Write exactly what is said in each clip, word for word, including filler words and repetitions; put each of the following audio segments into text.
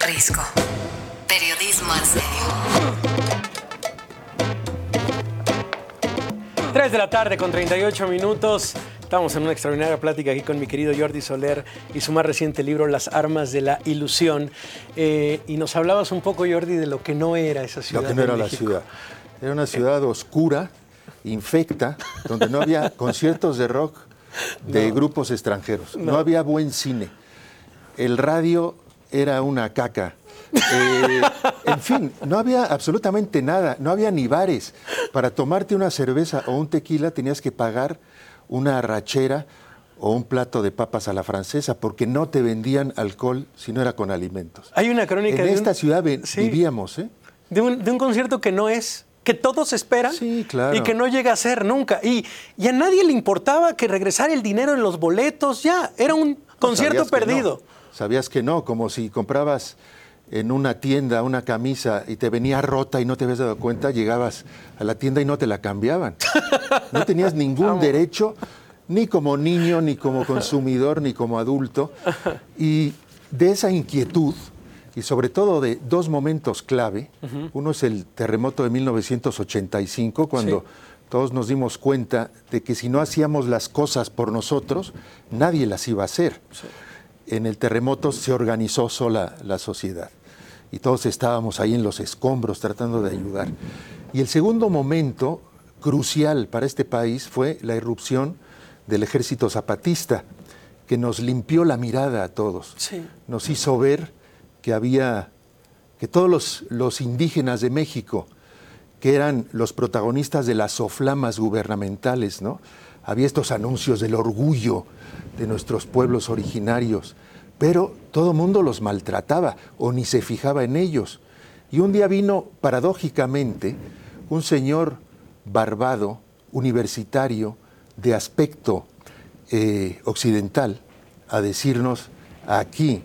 Risco. Periodismo en serio. tres de la tarde con treinta y ocho minutos. Estamos en una extraordinaria plática aquí con mi querido Jordi Soler y su más reciente libro, Las armas de la ilusión. Eh, y nos hablabas un poco, Jordi, de lo que no era esa ciudad. Lo que no era de la México. ciudad. Era una ciudad oscura, infecta, donde no había conciertos de rock de no. grupos extranjeros. No. no había buen cine. El radio era una caca. Eh, en fin, no había absolutamente nada. No había ni bares. Para tomarte una cerveza o un tequila tenías que pagar una arrachera o un plato de papas a la francesa, porque no te vendían alcohol si no era con alimentos. Hay una crónica en de esta un... ciudad ven, sí. vivíamos, ¿eh? De un, de un concierto que no es, que todos esperan, sí, claro. y que no llega a ser nunca. Y, y a nadie le importaba que regresara el dinero en los boletos, ya, era un concierto ¿Sabías perdido. Que no? Sabías que no, como si comprabas en una tienda una camisa y te venía rota y no te habías dado cuenta, llegabas a la tienda y no te la cambiaban. No tenías ningún Vamos. derecho, ni como niño, ni como consumidor, ni como adulto. Y de esa inquietud, y sobre todo de dos momentos clave, uh-huh. uno es el terremoto de mil novecientos ochenta y cinco, cuando sí. todos nos dimos cuenta de que si no hacíamos las cosas por nosotros, nadie las iba a hacer. Sí. En el terremoto se organizó sola la sociedad y todos estábamos ahí en los escombros tratando de ayudar. Y el segundo momento crucial para este país fue la irrupción del ejército zapatista, que nos limpió la mirada a todos. Sí. Nos hizo ver que había, que todos los, los indígenas de México, que eran los protagonistas de las soflamas gubernamentales, ¿no? Había estos anuncios del orgullo de nuestros pueblos originarios, pero todo el mundo los maltrataba o ni se fijaba en ellos. Y un día vino, paradójicamente, un señor barbado, universitario, de aspecto eh, occidental, a decirnos, aquí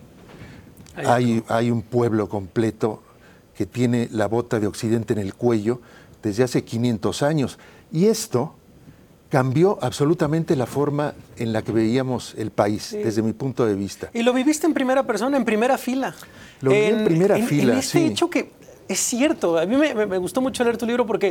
hay, hay un pueblo completo que tiene la bota de Occidente en el cuello desde hace quinientos años. Y esto cambió absolutamente la forma en la que veíamos el país, sí. desde mi punto de vista. Y lo viviste en primera persona, en primera fila. Lo viví en, en primera en, fila, en este sí. hecho que es cierto, a mí me, me gustó mucho leer tu libro porque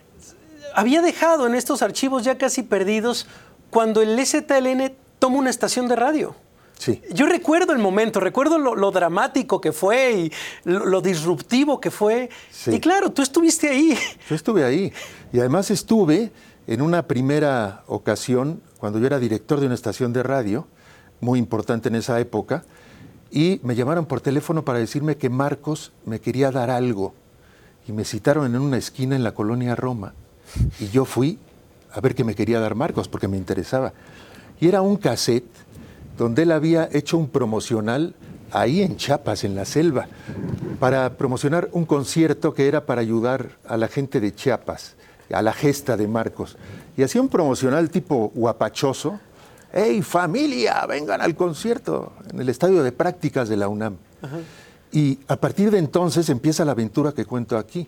había dejado en estos archivos ya casi perdidos cuando el E Z L N toma una estación de radio. Sí. Yo recuerdo el momento, recuerdo lo, lo dramático que fue y lo, lo disruptivo que fue. Sí. Y claro, tú estuviste ahí. Yo estuve ahí. Y además estuve en una primera ocasión, cuando yo era director de una estación de radio, muy importante en esa época, y me llamaron por teléfono para decirme que Marcos me quería dar algo. Y me citaron en una esquina en la colonia Roma. Y yo fui a ver qué me quería dar Marcos, porque me interesaba. Y era un cassette donde él había hecho un promocional ahí en Chiapas, en la selva, para promocionar un concierto que era para ayudar a la gente de Chiapas, a la gesta de Marcos. Y hacía un promocional tipo guapachoso. ¡Hey, familia, vengan al concierto! En el estadio de prácticas de la UNAM. Ajá. Y a partir de entonces empieza la aventura que cuento aquí.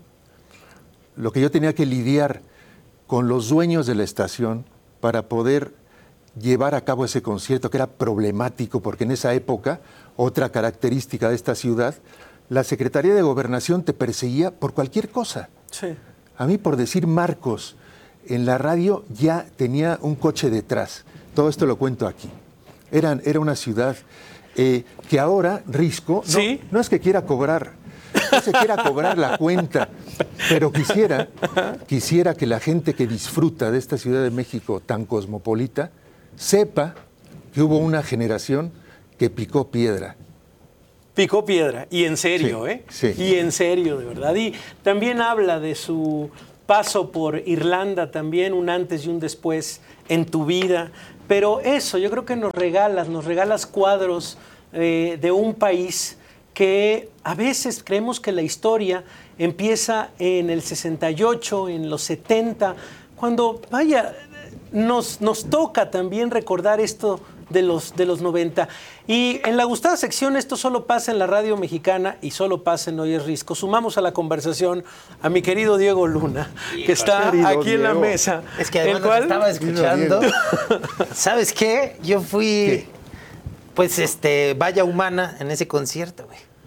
Lo que yo tenía que lidiar con los dueños de la estación para poder llevar a cabo ese concierto, que era problemático, porque en esa época, otra característica de esta ciudad, la Secretaría de Gobernación te perseguía por cualquier cosa. Sí. A mí, por decir Marcos, en la radio ya tenía un coche detrás. Todo esto lo cuento aquí. Eran, era una ciudad eh, que ahora, Risco, no, ¿Sí? no es que quiera cobrar, no se quiera cobrar la cuenta, pero quisiera, quisiera que la gente que disfruta de esta Ciudad de México tan cosmopolita sepa que hubo una generación que picó piedra. Picó piedra, y en serio, sí, ¿eh? Sí. Y en serio, de verdad. Y también habla de su paso por Irlanda, también un antes y un después en tu vida. Pero eso, yo creo que nos regalas, nos regalas cuadros eh, de un país que a veces creemos que la historia empieza en el sesenta y ocho, en los setenta, cuando, vaya, nos, nos toca también recordar esto de los, de los noventa. Y en la gustada sección, esto solo pasa en la radio mexicana y solo pasa en Hoy es Risco. Sumamos a la conversación a mi querido Diego Luna, que está querido aquí Diego. en la mesa. Es que además cual... estaba escuchando. ¿Sabes qué? Yo fui, ¿Qué? pues, este, valla humana en ese concierto, güey.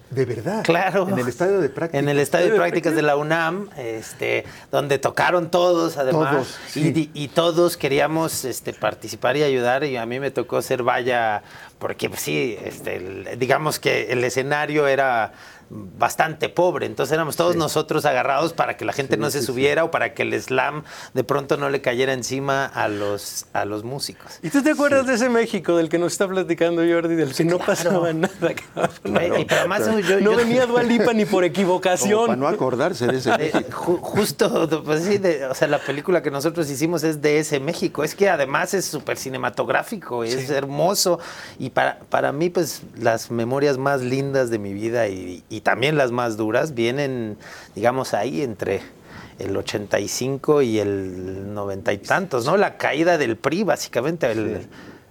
¿De verdad? Claro. En el estadio de prácticas. En el estadio de prácticas de la UNAM, este, donde tocaron todos, además. Todos, sí. y, y todos queríamos este, participar y ayudar, y a mí me tocó ser valla, porque pues, sí, este, el- digamos que el escenario era bastante pobre, entonces éramos todos Sí. nosotros agarrados para que la gente Sí, no se sí, subiera o para que el slam de pronto no le cayera encima a los, a los músicos. ¿Y tú te acuerdas de ese México del que nos está platicando Jordi, del que no pasaba nada? Güey, y pero además yo- yo- no yo- venía Dua Lipa ni por Como equivocación. para no acordarse de ese Eh, México. ju- justo, pues sí, de- o sea, la película que nosotros hicimos es de ese México. Es que además es súper cinematográfico, es hermoso. Y para, para mí, pues, las memorias más lindas de mi vida y, y también las más duras vienen, digamos, ahí entre el ochenta y cinco y el noventa y tantos, ¿no? La caída del P R I, básicamente, el,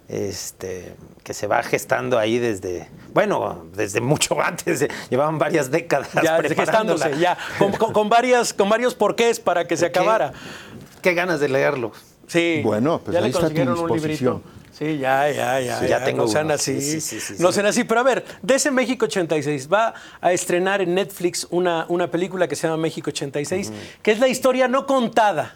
este, que se va gestando ahí desde, bueno, desde mucho antes, de- llevaban varias décadas Ya preparándola. gestándose, ya, con, con- con varias, con varios porqués para que se ¿Qué- acabara. Qué ganas de leerlo. Sí. Bueno, pues ya ahí le está tu consiguieron un disposición. librito. Sí, ya, ya, ya. Sí, ya tengo no sean uno. así. Sí, sí, sí, sí, no sí. sean así. Pero a ver, de ese México ochenta y seis va a estrenar en Netflix una, una película que se llama México ochenta y seis, que es la historia no contada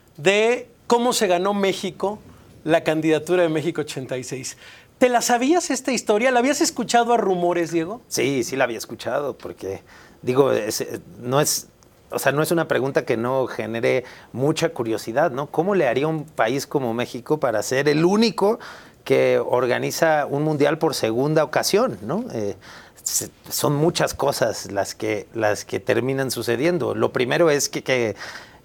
de cómo se ganó México la candidatura de México ochenta y seis. ¿Te la sabías esta historia? ¿La habías escuchado a rumores, Diego? Sí, sí la había escuchado, porque digo, es- no es, o sea, no es una pregunta que no genere mucha curiosidad, ¿no? ¿Cómo le haría un país como México para ser el único que organiza un mundial por segunda ocasión, ¿no? Eh, se- son muchas cosas las que, las que terminan sucediendo. Lo primero es que, que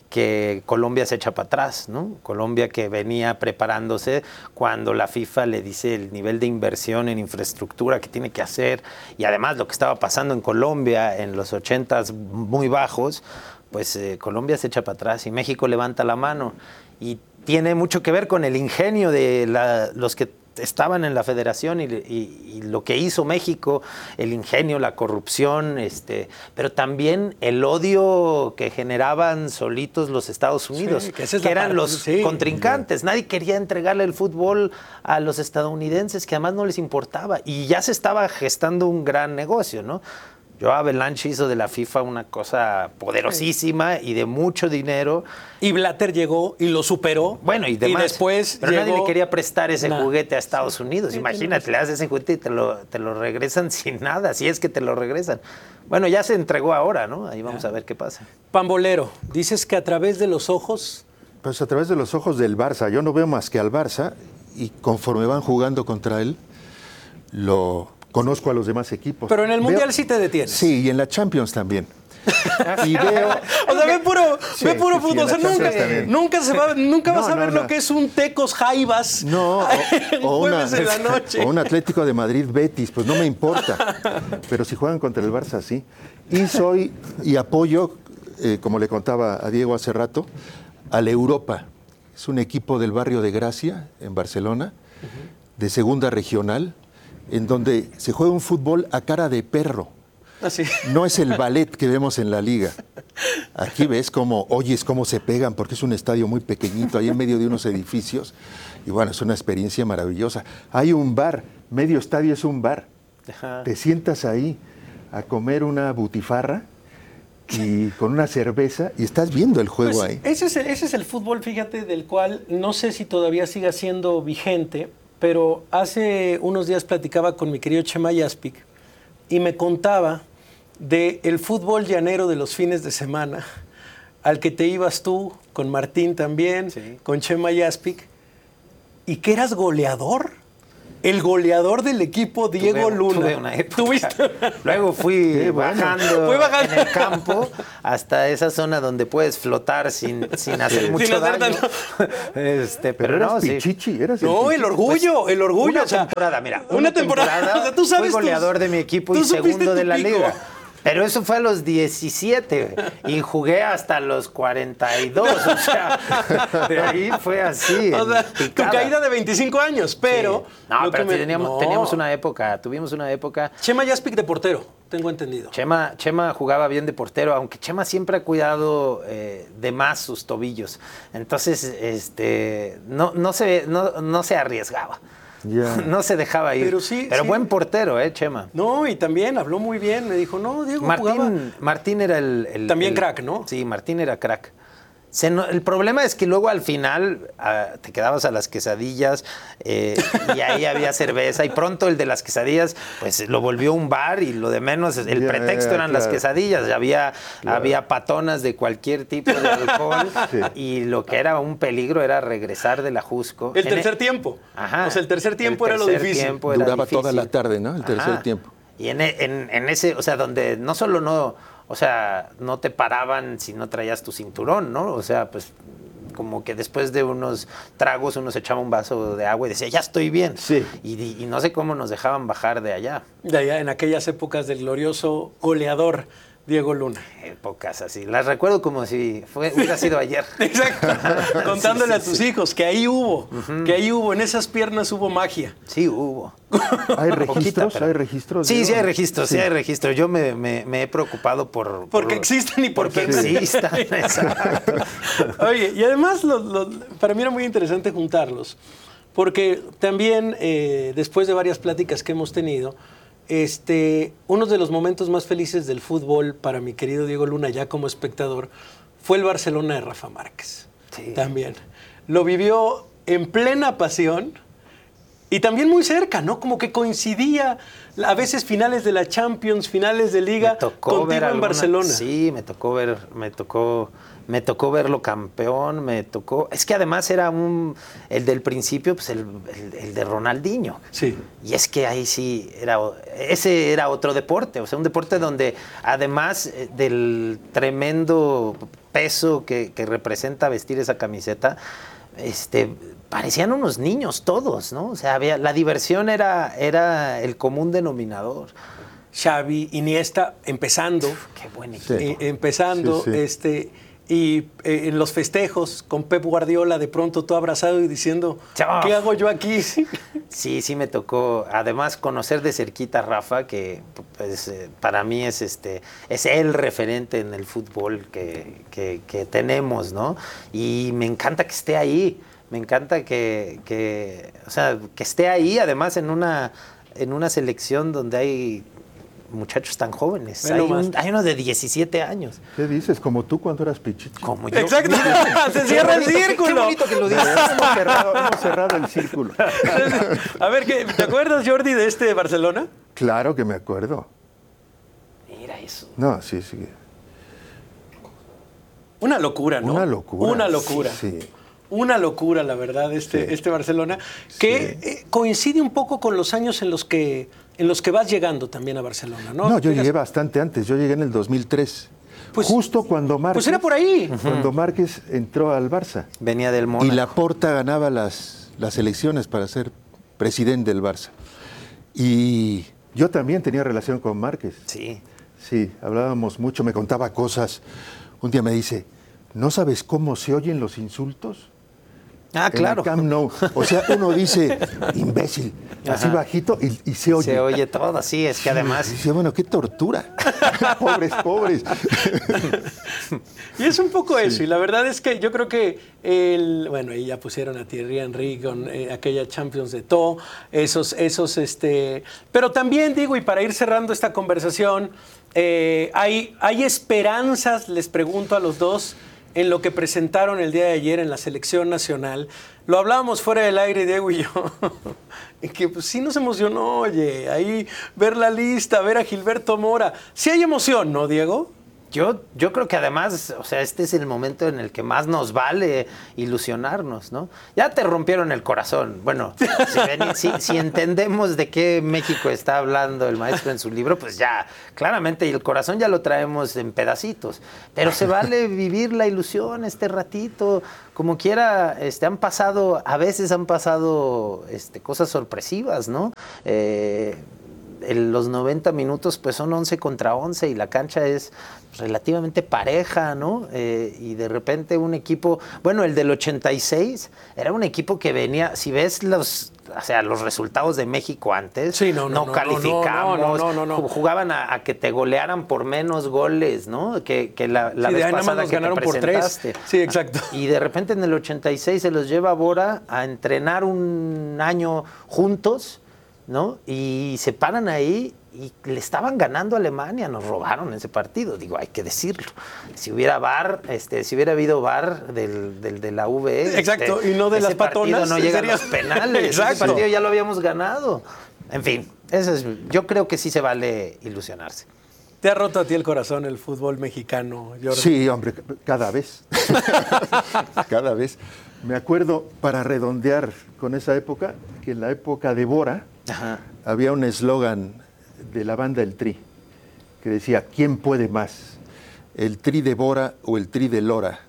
que Colombia se echa para atrás, ¿no? Colombia que venía preparándose cuando la FIFA le dice el nivel de inversión en infraestructura que tiene que hacer, y además lo que estaba pasando en Colombia en los ochentas muy bajos, pues eh, Colombia se echa para atrás y México levanta la mano. Y tiene mucho que ver con el ingenio de la- los que estaban en la federación y, y- y lo que hizo México, el ingenio, la corrupción, este, pero también el odio que generaban solitos los Estados Unidos, Sí, que que, esa es la eran parte, los sí. contrincantes. Nadie quería entregarle el fútbol a los estadounidenses, que además no les importaba. Y ya se estaba gestando un gran negocio, ¿no? Joe Avalanche hizo de la FIFA una cosa poderosísima y de mucho dinero. Y Blatter llegó y lo superó. Bueno, y demás. después Pero llegó... nadie le quería prestar ese Nah. juguete a Estados Unidos. Imagínate, le das ese juguete y te lo, te lo regresan sin nada, si es que te lo regresan. Bueno, ya se entregó ahora, ¿no? Ahí vamos a ver qué pasa. Pambolero, dices que a través de los ojos... Pues a través de los ojos del Barça. Yo no veo más que al Barça y conforme van jugando contra él, lo conozco a los demás equipos. Pero en el Veo- Mundial sí te detienes. Sí, y en la Champions también. Y veo... O sea, ve puro, Sí, ve puro sí, sí, fútbol. en O sea, la nunca, Champions también. nunca, se va, nunca vas No, a ver no, lo no. que es un Tecos Jaivas No, un o, o una, jueves en la noche. o un Atlético de Madrid Betis, pues no me importa. Pero si juegan contra el Barça, sí. Y soy, y apoyo, eh, como le contaba a Diego hace rato, a la Europa. Es un equipo del barrio de Gracia, en Barcelona, de segunda regional, en donde se juega un fútbol a cara de perro. Así. No es el ballet que vemos en la liga. Aquí ves cómo, oyes cómo se pegan, porque es un estadio muy pequeñito, ahí en medio de unos edificios. Y bueno, es una experiencia maravillosa. Hay un bar, medio estadio es un bar. Ajá. Te sientas ahí a comer una butifarra y con una cerveza y estás viendo el juego Pues, ahí. ese, es el, ese es el fútbol, fíjate, del cual no sé si todavía siga siendo vigente, pero hace unos días platicaba con mi querido Chema Yaspic y me contaba de el fútbol llanero de los fines de semana, al que te ibas tú, con Martín también, Sí. con Chema Yaspic, y que eras goleador. El goleador del equipo, Diego Tuve- Luna. tuve una época. ¿Tuviste? Luego fui Qué bueno. bajando, Fui bajando. en el campo hasta esa zona donde puedes flotar sin, sin hacer mucho hacer daño. daño. Este, Pero pero eras no, sí. pichichi, eras No, el pichichi. orgullo, el orgullo. Una o sea, temporada, mira. Una, temporada. O sea, tú sabes fui tus- goleador de mi equipo tú y supiste segundo tu de la pico. liga. Pero eso fue a los diecisiete y jugué hasta los cuarenta y dos. O sea, de ahí fue así. O sea, en tu picada. caída de veinticinco años, pero... Sí. No, lo pero que me- teníamos, no. teníamos una época, tuvimos una época. Chema Yaspic de portero, tengo entendido. Chema, Chema jugaba bien de portero, aunque Chema siempre ha cuidado eh, de más sus tobillos. Entonces, este, no, no, se, no, no se arriesgaba. Ya. No se dejaba ir. Pero sí, Pero sí. buen portero, ¿eh, Chema? No, y también habló muy bien. Me dijo, no, Diego jugaba... Martín, Martín era el, el- También el- crack, ¿no? Sí, Martín era crack. Se no- el problema es que luego al final ah, te quedabas a las quesadillas eh, y ahí había cerveza y pronto el de las quesadillas pues lo volvió un bar y lo de menos, el Ya, pretexto ya, eran claro. las quesadillas, había, había patonas de cualquier tipo de alcohol Sí. y lo que era un peligro era regresar del Ajusco. El En tercer e- tiempo. Ajá. O sea, el tercer tiempo El era lo tercer difícil. tiempo era Duraba toda difícil. la tarde, ¿no? El tercer Ajá. tiempo. Y en, e- en- en ese, o sea, donde no solo no, o sea, no te paraban si no traías tu cinturón, ¿no? O sea, pues como que después de unos tragos uno se echaba un vaso de agua y decía, ya estoy bien. Sí. Y, y no sé cómo nos dejaban bajar de allá. De allá, en aquellas épocas del glorioso goleador Diego Luna. Épocas así. Las recuerdo como si fue, hubiera sido ayer. Exacto. Contándole Sí, a sí, tus sí. hijos que ahí hubo, que ahí hubo, en esas piernas hubo magia. Sí, hubo. ¿Hay Poquita, registros? pero- ¿Hay registros? Sí, Diego? sí hay registros, sí, hay registros. Yo me, me- me he preocupado por... Porque por- existen y por porque permanecen. existan, exacto. Oye, y además lo- lo- para mí era muy interesante juntarlos, porque también eh, después de varias pláticas que hemos tenido, este, uno de los momentos más felices del fútbol para mi querido Diego Luna, ya como espectador, fue el Barcelona de Rafa Márquez. Sí. También. Lo vivió en plena pasión y también muy cerca, ¿no? Como que coincidía a veces finales de la Champions, finales de Liga, Me tocó contigo ver en alguna- Barcelona. Sí, me tocó ver, me tocó, me tocó verlo campeón, me tocó. Es que además era un, el del principio, pues el, el- el de Ronaldinho. Sí. Y es que ahí sí era, ese era otro deporte, o sea, un deporte donde además eh, del tremendo peso que, que representa vestir esa camiseta, este, parecían unos niños todos, ¿no? O sea, había, la diversión era, era el común denominador. Xavi, Iniesta, empezando. Qué buen Sí. equipo. eh, empezando, Sí, sí. este, y eh, en los festejos con Pep Guardiola, de pronto tú abrazado y diciendo, Chao. ¿qué hago yo aquí? Sí, sí me tocó, además conocer de cerquita a Rafa, que pues, eh, para mí es este es el referente en el fútbol que, que- que tenemos, ¿no? Y me encanta que esté ahí, me encanta que, que, o sea, que esté ahí, además en una, en una selección donde hay muchachos tan jóvenes. Ve Hay, nomás. un- hay uno de diecisiete años. ¿Qué dices? Como tú cuando eras pichichi. Como yo. Exacto, se Qué cierra el bonito, qué- círculo. Qué bonito que lo dices. hemos, cerrado, hemos cerrado el círculo. A ver, ¿qué- ¿te acuerdas, Jordi, de este de Barcelona? Claro que me acuerdo. Mira eso. No, sí, sí. Una locura, ¿no? Una locura. Una locura. Sí. Una locura, la verdad, este, Sí. este Barcelona, que eh, coincide un poco con los años en los que en los que vas llegando también a Barcelona, ¿no? No, yo Llegas- llegué bastante antes. Yo llegué en el dos mil tres. Pues- justo cuando Márquez... Pues era por ahí. Cuando Márquez entró al Barça. Venía del Mónaco. Y Laporta ganaba las, las elecciones para ser presidente del Barça. Y yo también tenía relación con Márquez. Sí. Sí, hablábamos mucho, me contaba cosas. Un día me dice, ¿no sabes cómo se oyen los insultos? Ah, En el claro. Camp Nou. O sea, uno dice, imbécil, así Ajá. bajito y, y se oye. Se oye todo, sí, es que además... Y dice, bueno, qué tortura. pobres, pobres. Y es un poco eso, y la verdad es que yo creo que el, bueno, ahí ya pusieron a Thierry Henry con eh, aquella Champions de To, esos, esos, este, pero también digo, y para ir cerrando esta conversación, eh, hay, hay esperanzas, les pregunto a los dos, en lo que presentaron el día de ayer en la selección nacional. Lo hablábamos fuera del aire, Diego y yo, y que pues, sí nos emocionó, oye, ahí ver la lista, ver a Gilberto Mora. Sí hay emoción, ¿no, Diego? Yo, yo creo que además, o sea, este es el momento en el que más nos vale ilusionarnos, ¿no? Ya te rompieron el corazón. Bueno, si, veni- si- si entendemos de qué México está hablando el maestro en su libro, pues ya, claramente, y el corazón ya lo traemos en pedacitos. Pero se vale vivir la ilusión este ratito. Como quiera, este, han pasado, a veces han pasado este, cosas sorpresivas, ¿no? Eh, en los noventa minutos pues son once contra once y la cancha es relativamente pareja, ¿no? Eh, y de repente un equipo, bueno, el del ochenta y seis era un equipo que venía, si ves los, o sea, los resultados de México antes, sí, no, no, no, no calificamos, no, no, no, no, no. jugaban a, a que te golearan por menos goles, ¿no? Que, que la, la sí, vez de ahí nada más pasada nos que ganaron te por presentaste. tres. Sí, exacto. Y de repente en el ochenta y seis se los lleva a Bora a entrenar un año juntos, ¿no? Y se paran ahí y le estaban ganando a Alemania, nos robaron ese partido, digo, hay que decirlo. Si hubiera V A R, este, si hubiera habido V A R del, del, de la U V E, exacto, este, y no de las patonas, no llegan sería... los penales, exacto. ese partido ya lo habíamos ganado. En fin, eso es, yo creo que sí se vale ilusionarse. ¿Te ha roto a ti el corazón el fútbol mexicano, Jordi? Sí, hombre, cada vez. Cada vez. Me acuerdo, para redondear con esa época, que en la época de Bora Ajá. había un eslogan de la banda El Tri, que decía, ¿quién puede más? ¿El Tri de Bora o el Tri de Lora?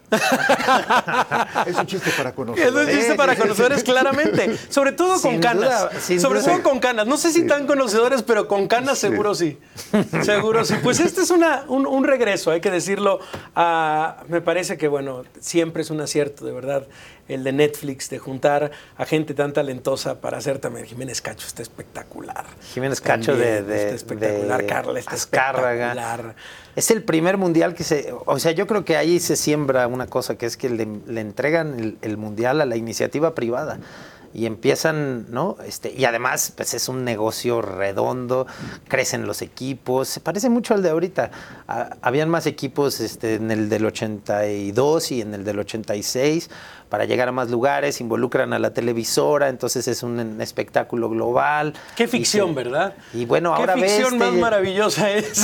Es un chiste para conocer. Es un chiste para conocedores, claramente. Sobre todo Sin con canas. duda, sin Sobre duda. todo con canas. No sé si Sí. tan conocedores, pero con canas Sí. seguro sí. Seguro sí. Pues este es una, un, un regreso, hay que decirlo. A, me parece que, bueno, siempre es un acierto, de verdad, el de Netflix, de juntar a gente tan talentosa para hacer también. Jiménez Cacho está espectacular. Jiménez Cacho También de, de, está espectacular. de Carla está Azcárraga. espectacular. Es el primer mundial que se... O sea, yo creo que ahí se siembra una cosa, que es que le, le entregan el, el mundial a la iniciativa privada. Y empiezan, ¿no? Este, y además, pues es un negocio redondo, crecen los equipos, se parece mucho al de ahorita. Ah, habían más equipos este, en el del ochenta y dos y en el del ochenta y seis para llegar a más lugares, involucran a la televisora, entonces es un espectáculo global. Qué ficción, y se, ¿verdad? Y bueno, Qué ahora ve ficción este, más maravillosa es.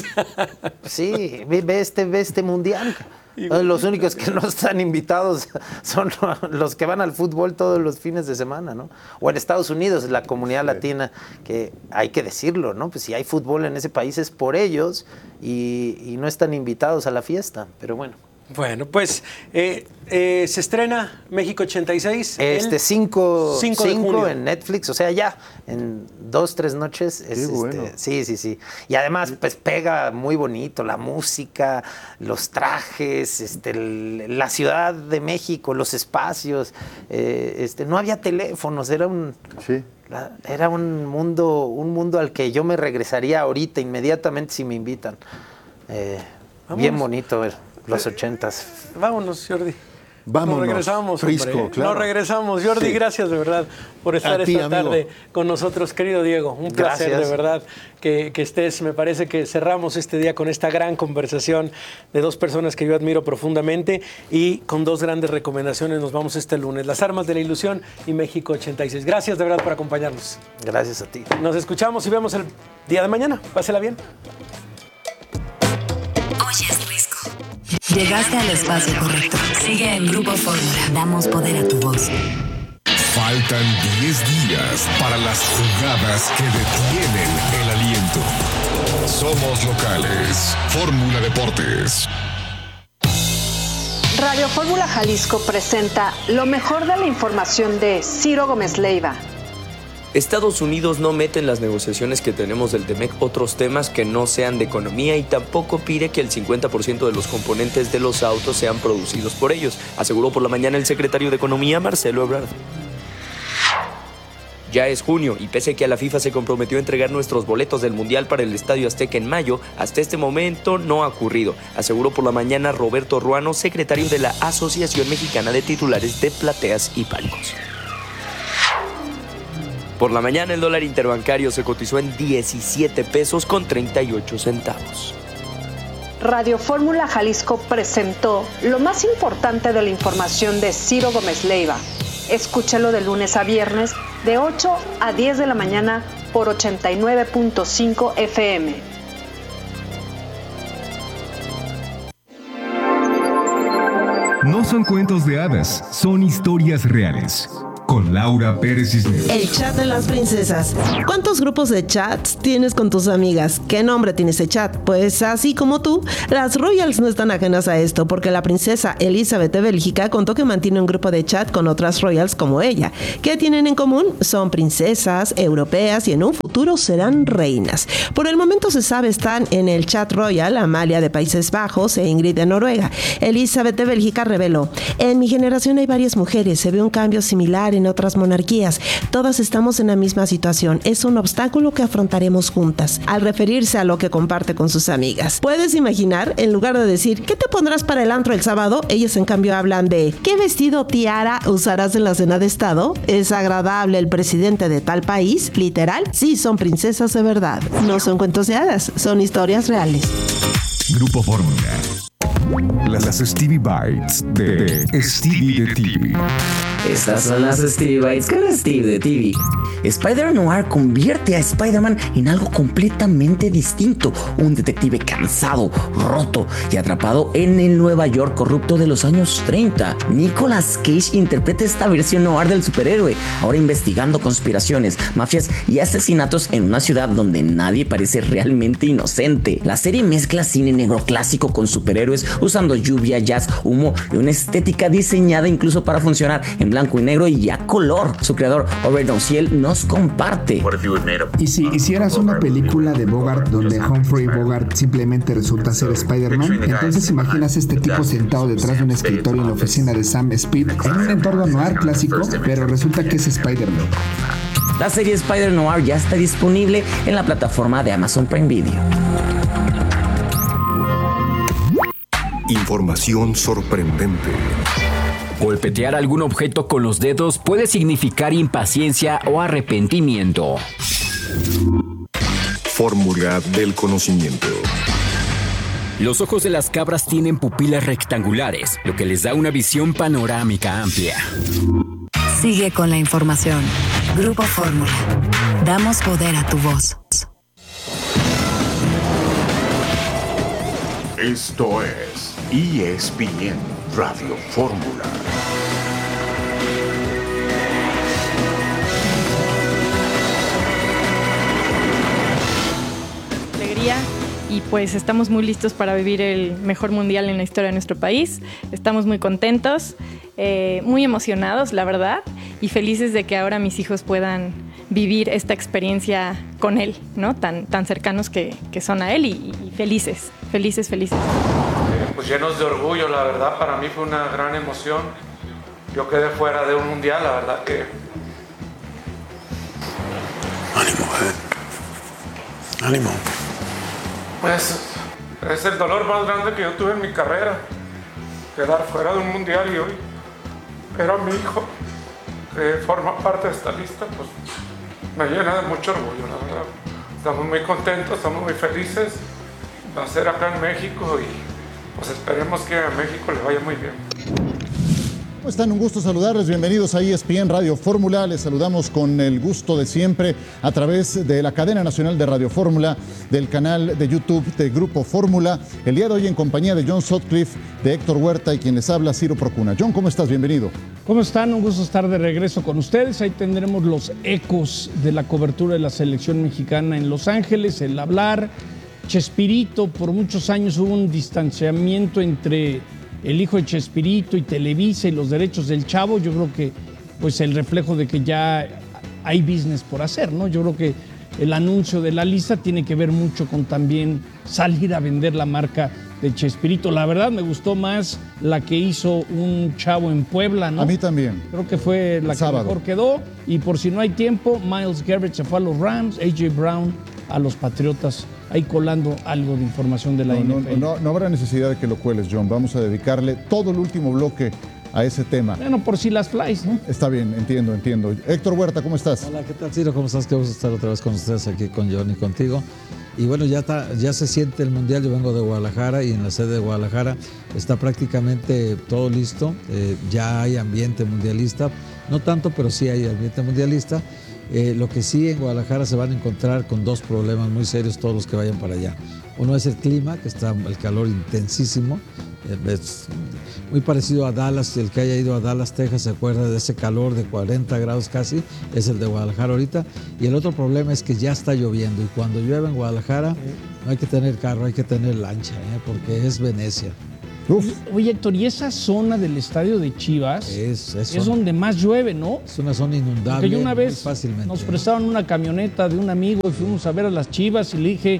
Sí, ve, ve este, ve este mundial. Los únicos que no están invitados son los que van al fútbol todos los fines de semana, ¿no? O en Estados Unidos, la comunidad sí. latina, que hay que decirlo, ¿no? Pues si hay fútbol en ese país es por ellos y, y no están invitados a la fiesta, pero bueno. Bueno, pues eh, eh, se estrena México ochenta y seis. Este cinco de junio en Netflix, o sea, ya en dos, tres noches. Es, Qué bueno. este, sí, sí, sí. Y además, pues pega muy bonito la música, los trajes, este, el, la Ciudad de México, los espacios. Eh, este, no había teléfonos, era un. Sí. La, era un mundo, un mundo al que yo me regresaría ahorita, inmediatamente, si me invitan. Eh, bien bonito ver. Los ochentas. Vámonos, Jordi. Vámonos. Nos regresamos, Frisco, hombre. claro. Nos regresamos. Jordi, sí. gracias de verdad por estar A ti, esta tarde amigo. con nosotros, querido Diego. Un placer, Gracias. de verdad, que, que estés. Me parece que cerramos este día con esta gran conversación de dos personas que yo admiro profundamente y con dos grandes recomendaciones. Nos vamos este lunes. Las armas de la ilusión y México ochenta y seis. Gracias de verdad por acompañarnos. Gracias a ti. Nos escuchamos y vemos el día de mañana. Pásela bien. Hoy es Risco. Llegaste al espacio correcto. Sigue en Grupo Fórmula. Damos poder a tu voz. Faltan diez días para las jugadas que detienen el aliento. Somos locales. Fórmula Deportes. Radio Fórmula Jalisco presenta lo mejor de la información de Ciro Gómez Leiva. Estados Unidos no mete en las negociaciones que tenemos del T M E C otros temas que no sean de economía y tampoco pide que el cincuenta por ciento de los componentes de los autos sean producidos por ellos, aseguró por la mañana el secretario de Economía, Marcelo Ebrard. Ya es junio y pese a que a la FIFA se comprometió a entregar nuestros boletos del Mundial para el Estadio Azteca en mayo, hasta este momento no ha ocurrido, aseguró por la mañana Roberto Ruano, secretario de la Asociación Mexicana de Titulares de Plateas y Palcos. Por la mañana el dólar interbancario se cotizó en diecisiete pesos con treinta y ocho centavos. Radio Fórmula Jalisco presentó lo más importante de la información de Ciro Gómez Leiva. Escúchalo de lunes a viernes de ocho a diez de la mañana por ochenta y nueve punto cinco F M. No son cuentos de hadas, son historias reales. con Laura Pérez Cisneros. El chat de las princesas. ¿Cuántos grupos de chats tienes con tus amigas? ¿Qué nombre tiene ese chat? Pues así como tú, las royals no están ajenas a esto, porque la princesa Elizabeth de Bélgica contó que mantiene un grupo de chat con otras royals como ella. ¿Qué tienen en común? Son princesas europeas y en un futuro serán reinas. Por el momento se sabe están en el chat royal Amalia de Países Bajos e Ingrid de Noruega. Elizabeth de Bélgica reveló: en mi generación hay varias mujeres, se ve un cambio similar en otras monarquías. Todas estamos en la misma situación, es un obstáculo que afrontaremos juntas, al referirse a lo que comparte con sus amigas. ¿Puedes imaginar? En lugar de decir ¿qué te pondrás para el antro el sábado?, ellas en cambio hablan de ¿qué vestido tiara usarás en la cena de estado? ¿Es agradable el presidente de tal país? Literal, sí, son princesas de verdad. No son cuentos de hadas, son historias reales. Grupo Fórmula. Las Stevie Bites de Stevie de T V. Estas son las Stevie Bites con Steve de T V. Spider-Noir convierte a Spider-Man en algo completamente distinto, un detective cansado, roto y atrapado en el Nueva York corrupto de los años treinta. Nicolas Cage interpreta esta versión noir del superhéroe, ahora investigando conspiraciones, mafias y asesinatos en una ciudad donde nadie parece realmente inocente. La serie mezcla cine negro clásico con superhéroes, usando lluvia, jazz, humo y una estética diseñada incluso para funcionar en blanco y negro y a color. Su creador, Robert Downhill, nos comparte. Y si hicieras una película de Bogart donde Humphrey Bogart simplemente resulta ser Spider-Man, entonces imaginas este tipo sentado detrás de un escritorio en la oficina de Sam Speed en un entorno noir clásico, pero resulta que es Spider-Man. La serie Spider-Noir ya está disponible en la plataforma de Amazon Prime Video. Información sorprendente. Golpetear algún objeto con los dedos puede significar impaciencia o arrepentimiento. Fórmula del conocimiento. Los ojos de las cabras tienen pupilas rectangulares, lo que les da una visión panorámica amplia. Sigue con la información. Grupo Fórmula. Damos poder a tu voz. Esto es E S P N Radio Fórmula. Alegría, y pues estamos muy listos para vivir el mejor mundial en la historia de nuestro país. Estamos muy contentos, eh, muy emocionados, la verdad, y felices de que ahora mis hijos puedan vivir esta experiencia con él, ¿no? Tan, tan cercanos que, que son a él y, y felices, felices, felices. Pues llenos de orgullo, la verdad, para mí fue una gran emoción. Yo quedé fuera de un mundial, la verdad que... Ánimo, eh. Ánimo. Pues es el dolor más grande que yo tuve en mi carrera, quedar fuera de un mundial, y hoy ver a mi hijo que forma parte de esta lista, pues me llena de mucho orgullo, la verdad. Estamos muy contentos, estamos muy felices. Va a ser acá en México y pues esperemos que a México le vaya muy bien. ¿Cómo están? Un gusto saludarles. Bienvenidos a E S P N Radio Fórmula. Les saludamos con el gusto de siempre a través de la cadena nacional de Radio Fórmula, del canal de YouTube de Grupo Fórmula. El día de hoy en compañía de John Sutcliffe, de Héctor Huerta y quien les habla, Ciro Procuna. John, ¿cómo estás? Bienvenido. ¿Cómo están? Un gusto estar de regreso con ustedes. Ahí tendremos los ecos de la cobertura de la selección mexicana en Los Ángeles, el hablar. Chespirito, por muchos años hubo un distanciamiento entre el hijo de Chespirito y Televisa y los derechos del Chavo. Yo creo que pues el reflejo de que ya hay business por hacer, ¿no? Yo creo que el anuncio de la lista tiene que ver mucho con también salir a vender la marca de Chespirito. La verdad me gustó más la que hizo un Chavo en Puebla, ¿no? A mí también. Creo que fue la el que sábado. mejor quedó. Y por si no hay tiempo, Myles Garrett se fue a los Rams, A J Brown a los Patriotas, ahí colando algo de información de la no, N F L. No, no, no habrá necesidad de que lo cueles, John. Vamos a dedicarle todo el último bloque a ese tema. Bueno, por si las flies, ¿no? Está bien, entiendo, entiendo. Héctor Huerta, ¿cómo estás? Hola, ¿qué tal, Ciro? ¿Cómo estás? Qué gusto estar otra vez con ustedes aquí, con John y contigo. Y bueno, ya, está, ya se siente el Mundial. Yo vengo de Guadalajara y en la sede de Guadalajara está prácticamente todo listo. Eh, ya hay ambiente mundialista. No tanto, pero sí hay ambiente mundialista. Eh, lo que sí, en Guadalajara se van a encontrar con dos problemas muy serios todos los que vayan para allá. Uno es el clima, que está el calor intensísimo. Eh, es muy parecido a Dallas. El que haya ido a Dallas, Texas, se acuerda de ese calor de cuarenta grados casi, es el de Guadalajara ahorita. Y el otro problema es que ya está lloviendo y cuando llueve en Guadalajara no hay que tener carro, hay que tener lancha, ¿eh? Porque es Venecia. Uf. Oye, Héctor, y esa zona del estadio de Chivas es, es, es donde más llueve, ¿no? Es una zona inundable. Porque yo una vez fácilmente, nos ¿no? prestaron una camioneta de un amigo y fuimos a ver a las Chivas y le dije,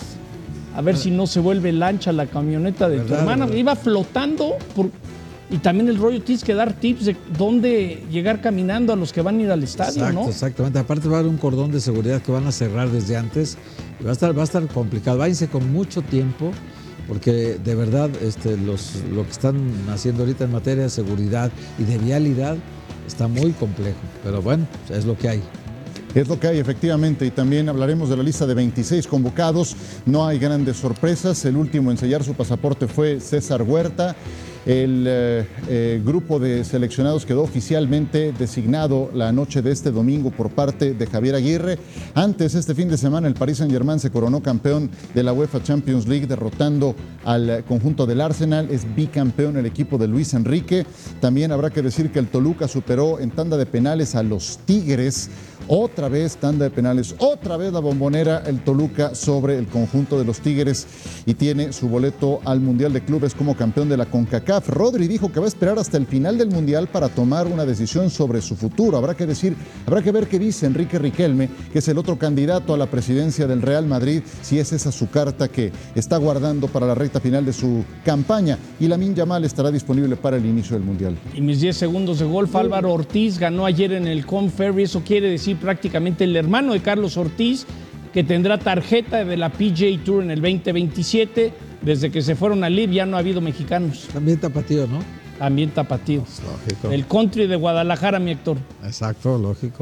a ver si no se vuelve lancha la camioneta de tu hermana. ¿Verdad? Iba flotando por... Y también el rollo, tienes que dar tips de dónde llegar caminando a los que van a ir al estadio, Exacto, ¿no? Exactamente. Aparte va a haber un cordón de seguridad que van a cerrar desde antes. Y va a estar, va a estar complicado. Váyanse con mucho tiempo, porque de verdad este, los, lo que están haciendo ahorita en materia de seguridad y de vialidad está muy complejo. Pero bueno, es lo que hay. Es lo que hay, efectivamente, y también hablaremos de la lista de veintiséis convocados. No hay grandes sorpresas. El último en sellar su pasaporte fue César Huerta. El eh, eh, grupo de seleccionados quedó oficialmente designado la noche de este domingo por parte de Javier Aguirre. Antes, este fin de semana, el Paris Saint-Germain se coronó campeón de la UEFA Champions League, derrotando al conjunto del Arsenal. Es bicampeón el equipo de Luis Enrique. También habrá que decir que el Toluca superó en tanda de penales a los Tigres. Otra vez tanda de penales, otra vez la bombonera, el Toluca sobre el conjunto de los Tigres, y tiene su boleto al Mundial de Clubes como campeón de la CONCACAF. Rodri dijo que va a esperar hasta el final del Mundial para tomar una decisión sobre su futuro. Habrá que decir, habrá que ver qué dice Enrique Riquelme, que es el otro candidato a la presidencia del Real Madrid, si es esa su carta que está guardando para la recta final de su campaña. Y Lamine Yamal estará disponible para el inicio del Mundial. Y mis diez segundos de golf, Álvaro Ortiz ganó ayer en el Corn Ferry. Eso quiere decir prácticamente el hermano de Carlos Ortiz, que tendrá tarjeta de la P G A Tour en el veinte veintisiete. Desde que se fueron al L I V ya no ha habido mexicanos. También tapatío, ¿no? También tapatío. Lógico. El country de Guadalajara, mi Héctor. Exacto, lógico.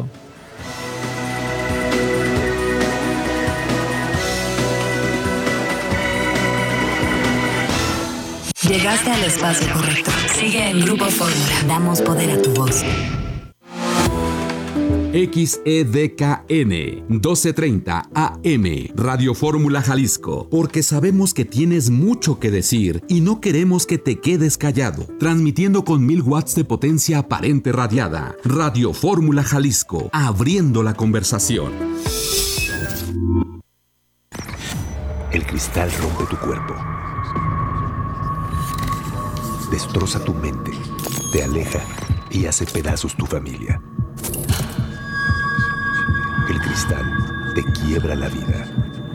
Llegaste al espacio correcto. Sigue en Grupo Fórmula. Damos poder a tu voz. X E D K N doce treinta A M Radio Fórmula Jalisco, porque sabemos que tienes mucho que decir y no queremos que te quedes callado. Transmitiendo con mil watts de potencia aparente radiada. Radio Fórmula Jalisco, abriendo la conversación. El cristal rompe tu cuerpo, destroza tu mente, te aleja y hace pedazos tu familia. El cristal te quiebra la vida.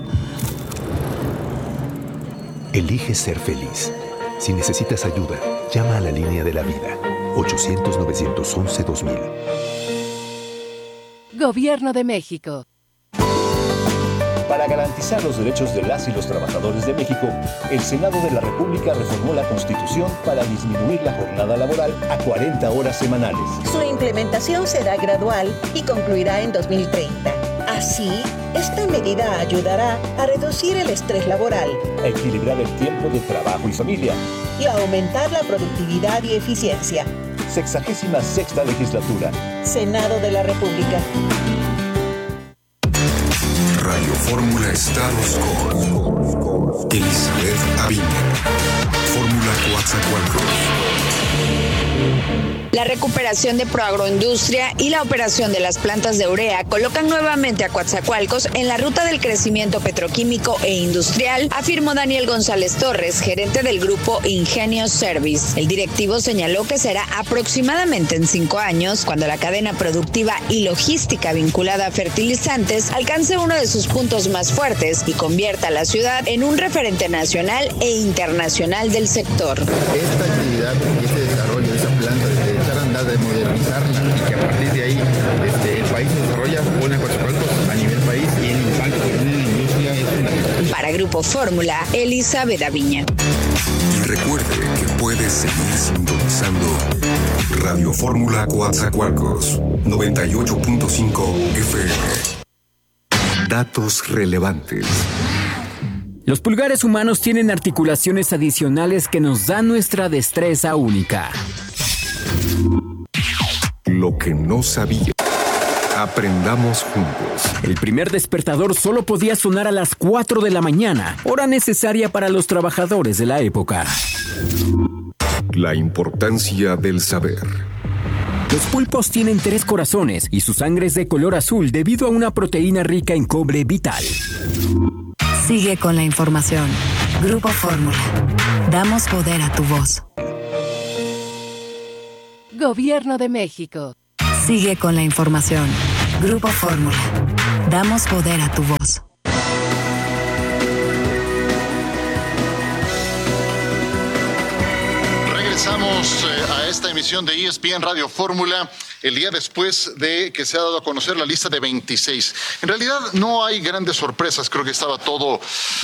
Elige ser feliz. Si necesitas ayuda, llama a la línea de la vida. ochocientos, novecientos once, dos mil. Gobierno de México. Para garantizar los derechos de las y los trabajadores de México, el Senado de la República reformó la Constitución para disminuir la jornada laboral a cuarenta horas semanales. Su implementación será gradual y concluirá en dos mil treinta. Así, esta medida ayudará a reducir el estrés laboral, a equilibrar el tiempo de trabajo y familia y a aumentar la productividad y eficiencia. Sexagésima sexta legislatura. Senado de la República. Radio Fórmula Estados con Elizabeth Aviña. Fórmula Coatzacoalcos. La recuperación de Proagroindustria y la operación de las plantas de urea colocan nuevamente a Coatzacoalcos en la ruta del crecimiento petroquímico e industrial, afirmó Daniel González Torres, gerente del grupo Ingenio Service. El directivo señaló que será aproximadamente en cinco años cuando la cadena productiva y logística vinculada a fertilizantes alcance uno de sus puntos más fuertes y convierta a la ciudad en un referente nacional e internacional del sector. Esta actividad y este desarrollo de esa planta, de echar a andar, de modernizarla y que a partir de ahí este, el país se desarrolla, pone a Coatzacoalcos a nivel país y el impacto que tiene la industria es fundamental. Para Grupo Fórmula, Elizabeth Aviña. Y recuerde que puede seguir sintonizando Radio Fórmula Coatzacoalcos noventa y ocho punto cinco F M. Datos relevantes. Los pulgares humanos tienen articulaciones adicionales que nos dan nuestra destreza única. Lo que no sabía. Aprendamos juntos. El primer despertador solo podía sonar a las cuatro de la mañana, hora necesaria para los trabajadores de la época. La importancia del saber. Los pulpos tienen tres corazones y su sangre es de color azul debido a una proteína rica en cobre vital. Sigue con la información. Grupo Fórmula. Damos poder a tu voz. Gobierno de México. Sigue con la información. Grupo Fórmula. Damos poder a tu voz. Regresamos eh, a esta emisión de E S P N Radio Fórmula el día después de que se ha dado a conocer la lista de veintiséis. En realidad no hay grandes sorpresas, creo que estaba todo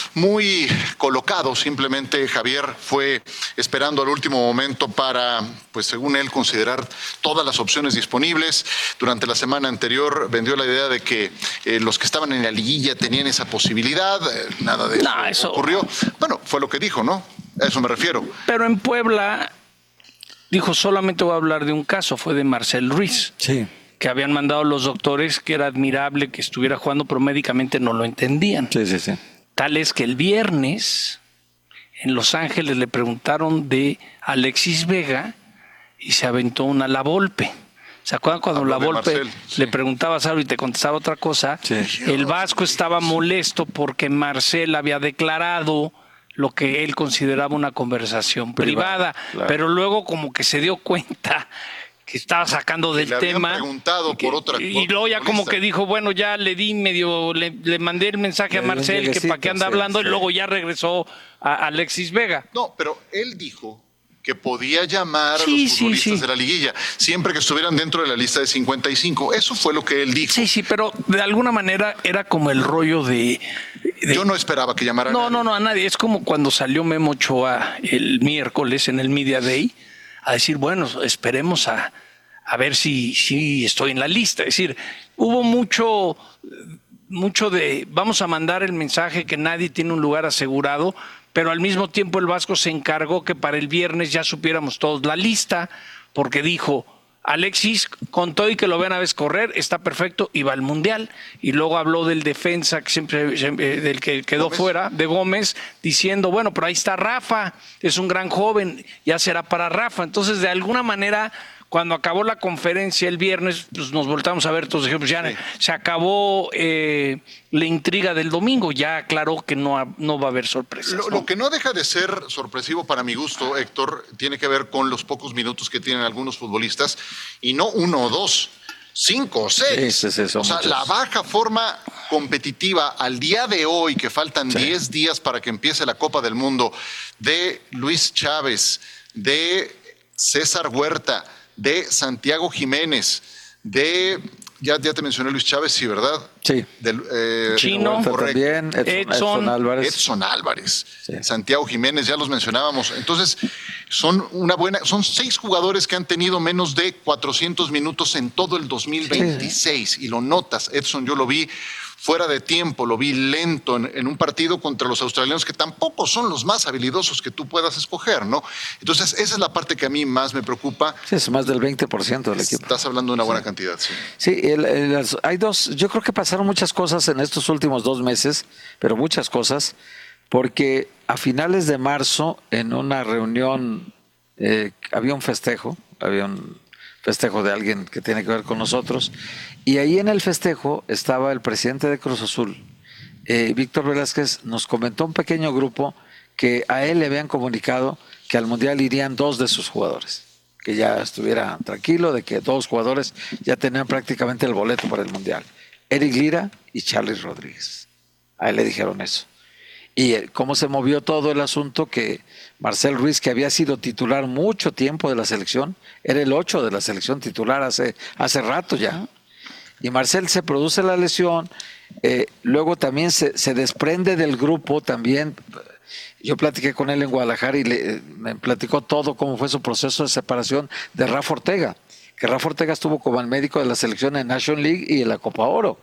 muy colocado. Simplemente Javier fue esperando al último momento para, pues según él, considerar todas las opciones disponibles. Durante la semana anterior vendió la idea de que eh, los que estaban en la liguilla tenían esa posibilidad. Eh, nada de eso, no, eso ocurrió. Bueno, fue lo que dijo, ¿no? A eso me refiero. Pero en Puebla dijo, solamente voy a hablar de un caso, fue de Marcel Ruiz. Sí. Que habían mandado los doctores, que era admirable que estuviera jugando, pero médicamente no lo entendían. Sí, sí, sí. Tal es que el viernes en Los Ángeles le preguntaron de Alexis Vega y se aventó una La Volpe. ¿Se acuerdan cuando Hablo La Volpe Marcel, sí. le preguntabas algo y te contestaba otra cosa? Sí. El Vasco estaba molesto porque Marcel había declarado lo que él consideraba una conversación privada, Privada, claro. Pero luego como que se dio cuenta que estaba sacando del Le habían tema preguntado por otra y luego ya como que dijo, bueno, ya le di medio, le, le mandé el mensaje Le a di un Marcel que lleguecito, para qué anda sí, hablando sí. y luego ya regresó a Alexis Vega. No, pero él dijo que podía llamar Sí, a los sí, futbolistas sí. de la liguilla, siempre que estuvieran dentro de la lista de cincuenta y cinco. Eso fue lo que él dijo. Sí, sí, pero de alguna manera era como el rollo de... de- Yo no esperaba que llamara a No, nadie. no, no, a nadie. Es como cuando salió Memo Ochoa el miércoles en el Media Day a decir, bueno, esperemos a, a ver si, si estoy en la lista. Es decir, hubo mucho, mucho de, vamos a mandar el mensaje que nadie tiene un lugar asegurado, pero al mismo tiempo el Vasco se encargó que para el viernes ya supiéramos todos la lista, porque dijo, Alexis, con todo y que lo ven a veces correr, está perfecto y va al Mundial. Y luego habló del defensa, que siempre, siempre- del que quedó Gómez. fuera, de Gómez, diciendo, bueno, pero ahí está Rafa, es un gran joven, ya será para Rafa. Entonces, de alguna manera, cuando acabó la conferencia el viernes, pues nos voltamos a ver todos, dijimos, ya se acabó eh, la intriga del domingo, ya aclaró que no, ha- no va a haber sorpresas. Lo, ¿no? lo que no deja de ser sorpresivo para mi gusto, Héctor, tiene que ver con los pocos minutos que tienen algunos futbolistas, y no uno o dos, cinco o seis. Sí, sí, sí, son o sea, muchos. la baja forma competitiva al día de hoy, que faltan diez días para que empiece la Copa del Mundo, de Luis Chávez, de César Huerta, de Santiago Jiménez, de... Ya, ya te mencioné Luis Chávez, sí, ¿verdad? Sí. Del, eh, Chino. correcto. También, Edson, Edson. Edson Álvarez. Edson Álvarez, Sí. Santiago Jiménez, ya los mencionábamos. Entonces, son una buena, son seis jugadores que han tenido menos de cuatrocientos minutos en todo el dos mil veintiséis. Y lo notas, Edson, yo lo vi fuera de tiempo, lo vi lento en, en un partido contra los australianos que tampoco son los más habilidosos que tú puedas escoger, ¿no? Entonces, esa es la parte que a mí más me preocupa. Sí, es más del veinte por ciento del equipo. Estás hablando de una buena cantidad, sí. Sí, el- el- las- hay dos, yo creo que pasaron muchas cosas en estos últimos dos meses, pero muchas cosas, porque a finales de marzo, en una reunión, eh, había un festejo, había un festejo de alguien que tiene que ver con nosotros, y ahí en el festejo estaba el presidente de Cruz Azul, eh, Víctor Velázquez, nos comentó un pequeño grupo que a él le habían comunicado que al Mundial irían dos de sus jugadores, que ya estuviera tranquilo de que dos jugadores ya tenían prácticamente el boleto para el Mundial, Eric Lira y Charlie Rodríguez. A él le dijeron eso. Y eh, cómo se movió todo el asunto, que Marcel Ruiz, que había sido titular mucho tiempo de la selección, era el ocho de la selección titular hace, hace rato ya. Y Marcel se produce la lesión, eh, luego también se, se desprende del grupo también. Yo platiqué con él en Guadalajara y le, me platicó todo cómo fue su proceso de separación de Rafa Ortega, que Rafa Ortega estuvo como el médico de la selección en National League y en la Copa Oro.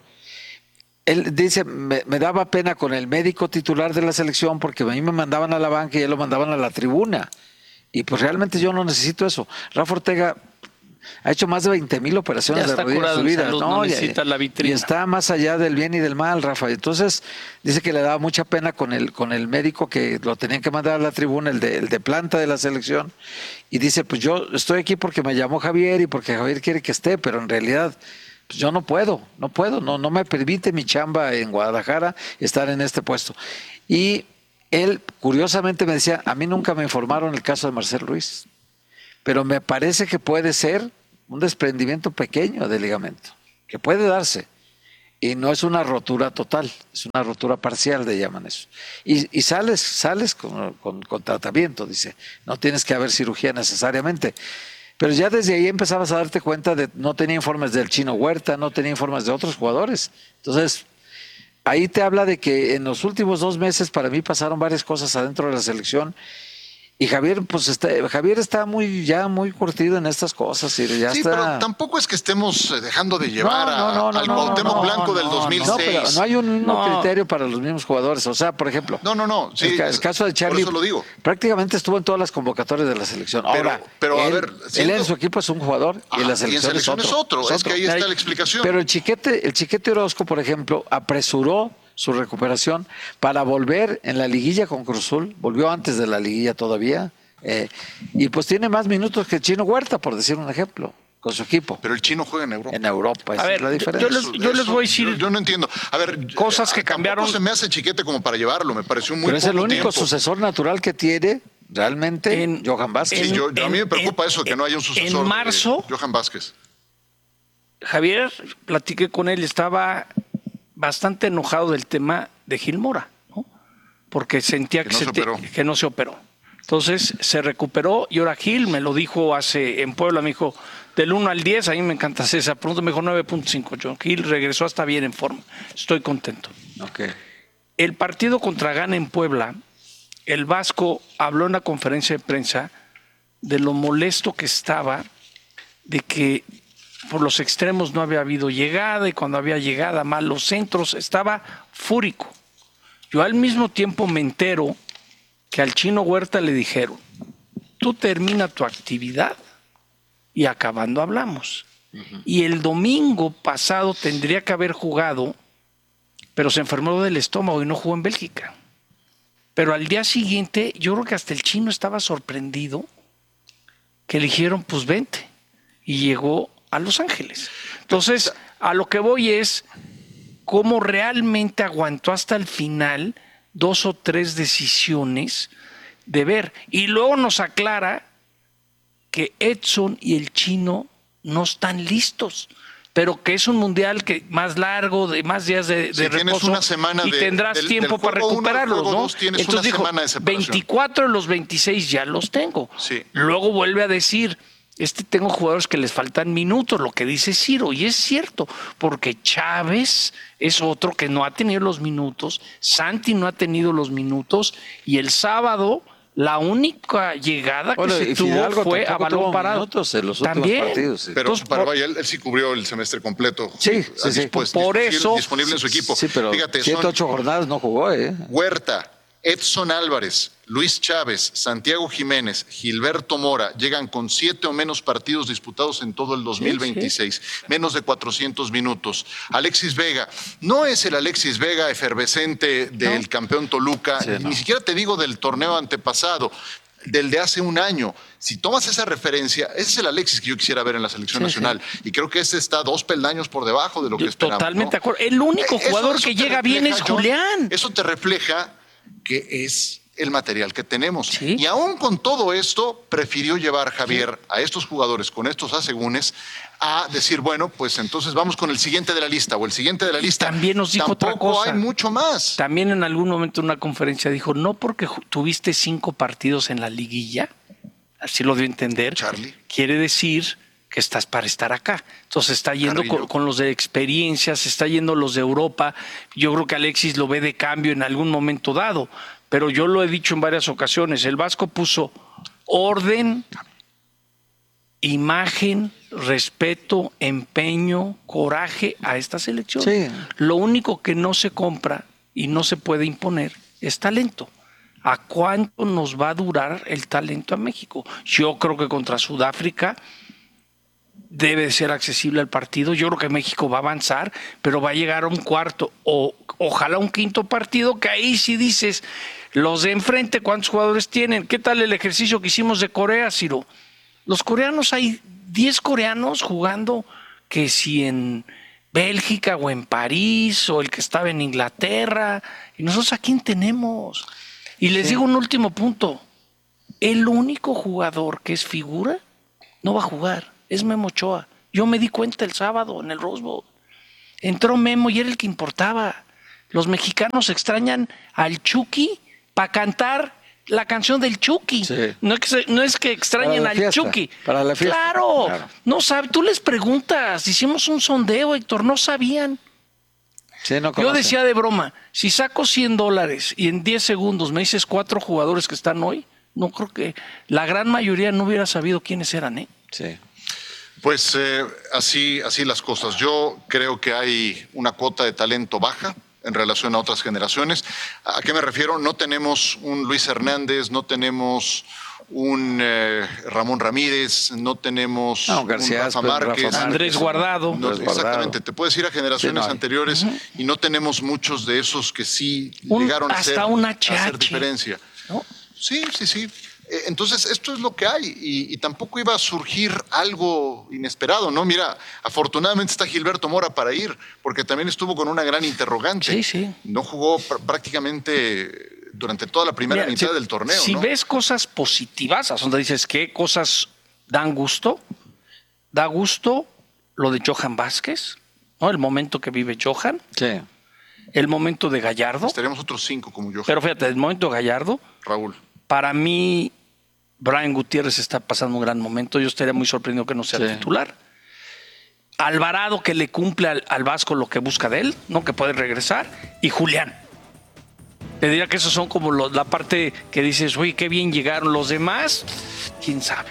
Él dice, me, me daba pena con el médico titular de la selección porque a mí me mandaban a la banca y él lo mandaban a la tribuna. Y pues realmente yo no necesito eso. Rafa Ortega Ha hecho más de veinte mil operaciones ya de está rodilla en curado su vida. en salud, No, no y- necesita la vitrina. Y está más allá del bien y del mal, Rafa. Entonces, dice que le daba mucha pena con el, con el médico que lo tenían que mandar a la tribuna, el de, el de planta de la selección. Y dice, pues yo estoy aquí porque me llamó Javier y porque Javier quiere que esté, pero en realidad pues yo no puedo, no puedo, no, no me permite mi chamba en Guadalajara estar en este puesto. Y él, curiosamente, me decía, a mí nunca me informaron el caso de Marcel Ruiz, pero me parece que puede ser un desprendimiento pequeño del ligamento, que puede darse. Y no es una rotura total, es una rotura parcial, le llaman eso. Y, y sales, sales con, con, con tratamiento, dice. No tienes que haber cirugía necesariamente. Pero ya desde ahí empezabas a darte cuenta de no tenía informes del Chino Huerta, no tenía informes de otros jugadores. Entonces, ahí te habla de que en los últimos dos meses para mí pasaron varias cosas adentro de la selección. Y Javier, pues está, Javier está muy ya muy curtido en estas cosas. Y ya Sí, está... pero tampoco es que estemos eh, dejando de llevar No, no, no, a- no, al no, Cuauhtémoc no, Blanco del no, dos mil seis. No, pero no hay un mismo No. criterio para los mismos jugadores. O sea, por ejemplo, No, no, no. Sí, el, ca- el caso de Charlie, por eso lo digo. prácticamente estuvo en todas las convocatorias de la selección. Pero- Ahora, pero, a él, ver, él siendo- en su equipo es un jugador y en la y en selección, selección es es otro. otro. Es que ahí está la explicación. Pero el chiquete, el chiquete Orozco, por ejemplo, apresuró su recuperación para volver en la liguilla con Cruz Azul. Volvió antes de la liguilla todavía. Eh, y pues tiene más minutos que Chino Huerta, por decir un ejemplo, con su equipo. Pero el Chino juega en Europa. En Europa, esa A ver, es la yo- diferencia. yo les- yo les voy a decir- Yo, yo no entiendo. A ver, cosas que cambiaron. Se me hace chiquete como para llevarlo. Me pareció muy Pero es el poco único tiempo. sucesor natural que tiene realmente Johan Vázquez. Sí, yo, yo- a mí me preocupa eso, que no haya un sucesor en marzo- de Johan Vázquez. Javier, platiqué con él, estaba bastante enojado del tema de Gil Mora, ¿no? Porque sentía que, Que no se se te- operó. que no se operó. Entonces se recuperó y ahora Gil me lo dijo hace en Puebla, me dijo del uno al diez, a mí me encanta César, pronto me dijo nueve punto cinco. John Gil regresó hasta bien en forma, estoy contento. Okay. El partido contra Ghana en Puebla, el Vasco habló en la conferencia de prensa de lo molesto que estaba de que por los extremos no había habido llegada y cuando había llegada, malos centros, estaba fúrico. Yo al mismo tiempo me entero que al Chino Huerta le dijeron, tú termina tu actividad y acabando hablamos. Y el domingo pasado tendría que haber jugado, pero se enfermó del estómago y no jugó en Bélgica. Pero al día siguiente, yo creo que hasta el Chino estaba sorprendido que le dijeron, pues vente. Y llegó a Los Ángeles. Entonces, a lo que voy es cómo realmente aguantó hasta el final dos o tres decisiones de ver. Y luego nos aclara que Edson y el Chino no están listos, pero que es un mundial que más largo, de más días de, de Sí, tienes reposo una semana y de- tendrás del- tiempo del para juego uno al recuperarlos, juego ¿no? dos tienes Entonces una dijo, semana de separación. veinticuatro de los veintiséis ya los tengo. Sí. Luego vuelve a decir, este tengo jugadores que les faltan minutos, lo que dice Ciro, y es cierto, porque Chávez es otro que no ha tenido los minutos, Santi no ha tenido los minutos, y el sábado la única llegada Bueno, que y se tuvo Fidalgo fue a tampoco balón tuvo parado. minutos en los últimos También. partidos, sí. Pero Entonces, para por- vaya, él, él sí cubrió el semestre completo. Sí, Ah, sí, sí. dispues- Por disponible- eso- disponible en su equipo. Sí, pero Fíjate, siete, son ocho jornadas no jugó, ¿eh? Huerta, Edson Álvarez, Luis Chávez, Santiago Jiménez, Gilberto Mora llegan con siete o menos partidos disputados en todo el dos mil veintiséis, menos de cuatrocientos minutos. Alexis Vega, no es el Alexis Vega efervescente del campeón Toluca, Sí, no. ni siquiera te digo del torneo antepasado, del de hace un año. Si tomas esa referencia, ese es el Alexis que yo quisiera ver en la selección Sí, nacional. Y creo que este está dos peldaños por debajo de lo que Yo esperamos. totalmente ¿no? de acuerdo. El único Eso- jugador eso que te llega bien es refleja, John, Julián. Eso te refleja que es el material que tenemos. Y aún con todo esto, prefirió llevar Javier a estos jugadores con estos asegúnes a decir, bueno, pues entonces vamos con el siguiente de la lista o el siguiente de la lista. También nos dijo otra Tampoco cosa. hay mucho más. También en algún momento en una conferencia dijo, no porque ju- tuviste cinco partidos en la liguilla, así lo dio a entender, quiere decir que estás para estar acá. Entonces está yendo con, con los de experiencia, se está yendo los de Europa. Yo creo que Alexis lo ve de cambio en algún momento dado, pero yo lo he dicho en varias ocasiones, el Vasco puso orden, imagen, respeto, empeño, coraje a esta selección. Sí. Lo único que no se compra y no se puede imponer es talento. ¿A cuánto nos va a durar el talento a México? Yo creo que contra Sudáfrica debe de ser accesible al partido. Yo creo que México va a avanzar, pero va a llegar a un cuarto o ojalá un quinto partido, que ahí sí dices, los de enfrente, ¿cuántos jugadores tienen? ¿Qué tal el ejercicio que hicimos de Corea, Ciro? Los coreanos, hay diez coreanos jugando, que si en Bélgica o en París o el que estaba en Inglaterra, y nosotros ¿a quién tenemos? Y les sí. digo un último punto, el único jugador que es figura no va a jugar, es Memo Ochoa. Yo me di cuenta el sábado en el Rose Bowl, entró Memo y era el que importaba. Los mexicanos extrañan al Chucky para cantar la canción del Chucky. Sí. No, es que, no es que extrañen al fiesta, Chucky. Para la fiesta. Claro, claro. No sabe. Tú les preguntas, hicimos un sondeo, Héctor, no sabían. Sí, no Yo decía de broma, si saco cien dólares y en diez segundos me dices cuatro jugadores que están hoy, no creo que la gran mayoría no hubiera sabido quiénes eran, ¿eh? Sí. Pues eh, así, así las cosas. Yo creo que hay una cuota de talento baja en relación a otras generaciones. ¿A qué me refiero? No tenemos un Luis Hernández, no tenemos un eh, Ramón Ramírez, no tenemos no, García, un Rafa Márquez, Rafa Andrés Guardado. No, Andrés exactamente, te puedes ir a generaciones sí, no anteriores uh-huh. y no tenemos muchos de esos que sí un, llegaron a, ser, un a hacer diferencia. ¿No? Sí, sí, sí. Entonces, esto es lo que hay y, y tampoco iba a surgir algo inesperado, ¿no? Mira, afortunadamente está Gilberto Mora para ir, porque también estuvo con una gran interrogante. Sí, sí. No jugó pr- prácticamente durante toda la primera Mira, mitad si, del torneo, Si ¿no? ves cosas positivas, a donde dices que cosas dan gusto, da gusto lo de Johan Vázquez, ¿no? El momento que vive Johan. Sí. El momento de Gallardo. Estaríamos otros cinco como Johan. Pero fíjate, el momento de Gallardo. Raúl. Para mí, Brian Gutiérrez está pasando un gran momento. Yo estaría muy sorprendido que no sea sí. titular. Alvarado, que le cumple al, al Vasco lo que busca de él, ¿no? Que puede regresar. Y Julián. Te diría que esos son como los, la parte que dices, uy, qué bien llegaron. Los demás, quién sabe.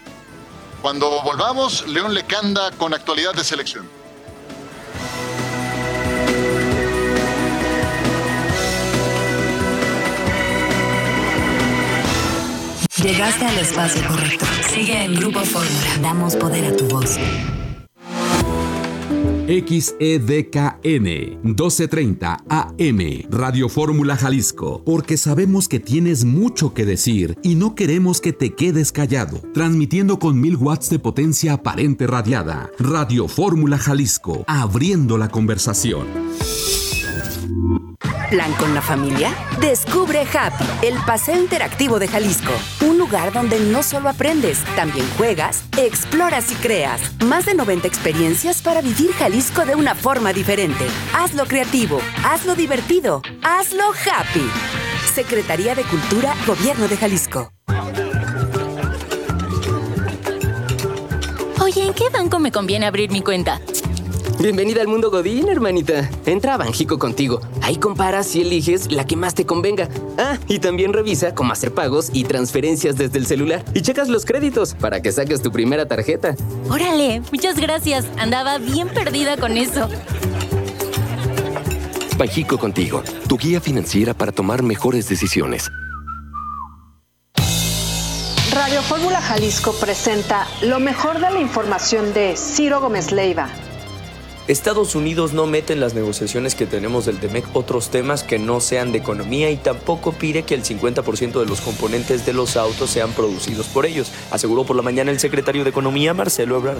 Cuando volvamos, León Lecanda con actualidad de selección. Llegaste al espacio correcto. Sigue en Grupo Fórmula. Damos poder a tu voz. X E D K N doce treinta A M Radio Fórmula Jalisco, porque sabemos que tienes mucho que decir y no queremos que te quedes callado. Transmitiendo con mil watts de potencia aparente radiada. Radio Fórmula Jalisco, abriendo la conversación. ¿Plan con la familia? Descubre Happy, el paseo interactivo de Jalisco. Un lugar donde no solo aprendes, también juegas, exploras y creas. Más de noventa experiencias para vivir Jalisco de una forma diferente. Hazlo creativo, hazlo divertido, hazlo happy. Secretaría de Cultura, Gobierno de Jalisco. Oye, ¿en qué banco me conviene abrir mi cuenta? Bienvenida al mundo Godín, hermanita. Entra a Banjico contigo. Ahí comparas y eliges la que más te convenga. Ah, y también revisa cómo hacer pagos y transferencias desde el celular. Y checas los créditos para que saques tu primera tarjeta. Órale, muchas gracias. Andaba bien perdida con eso. Banjico contigo, tu guía financiera para tomar mejores decisiones. Radio Fórmula Jalisco presenta lo mejor de la información de Ciro Gómez Leiva. Estados Unidos no mete en las negociaciones que tenemos del T M E C otros temas que no sean de economía y tampoco pide que el cincuenta por ciento de los componentes de los autos sean producidos por ellos, aseguró por la mañana el secretario de Economía, Marcelo Ebrard.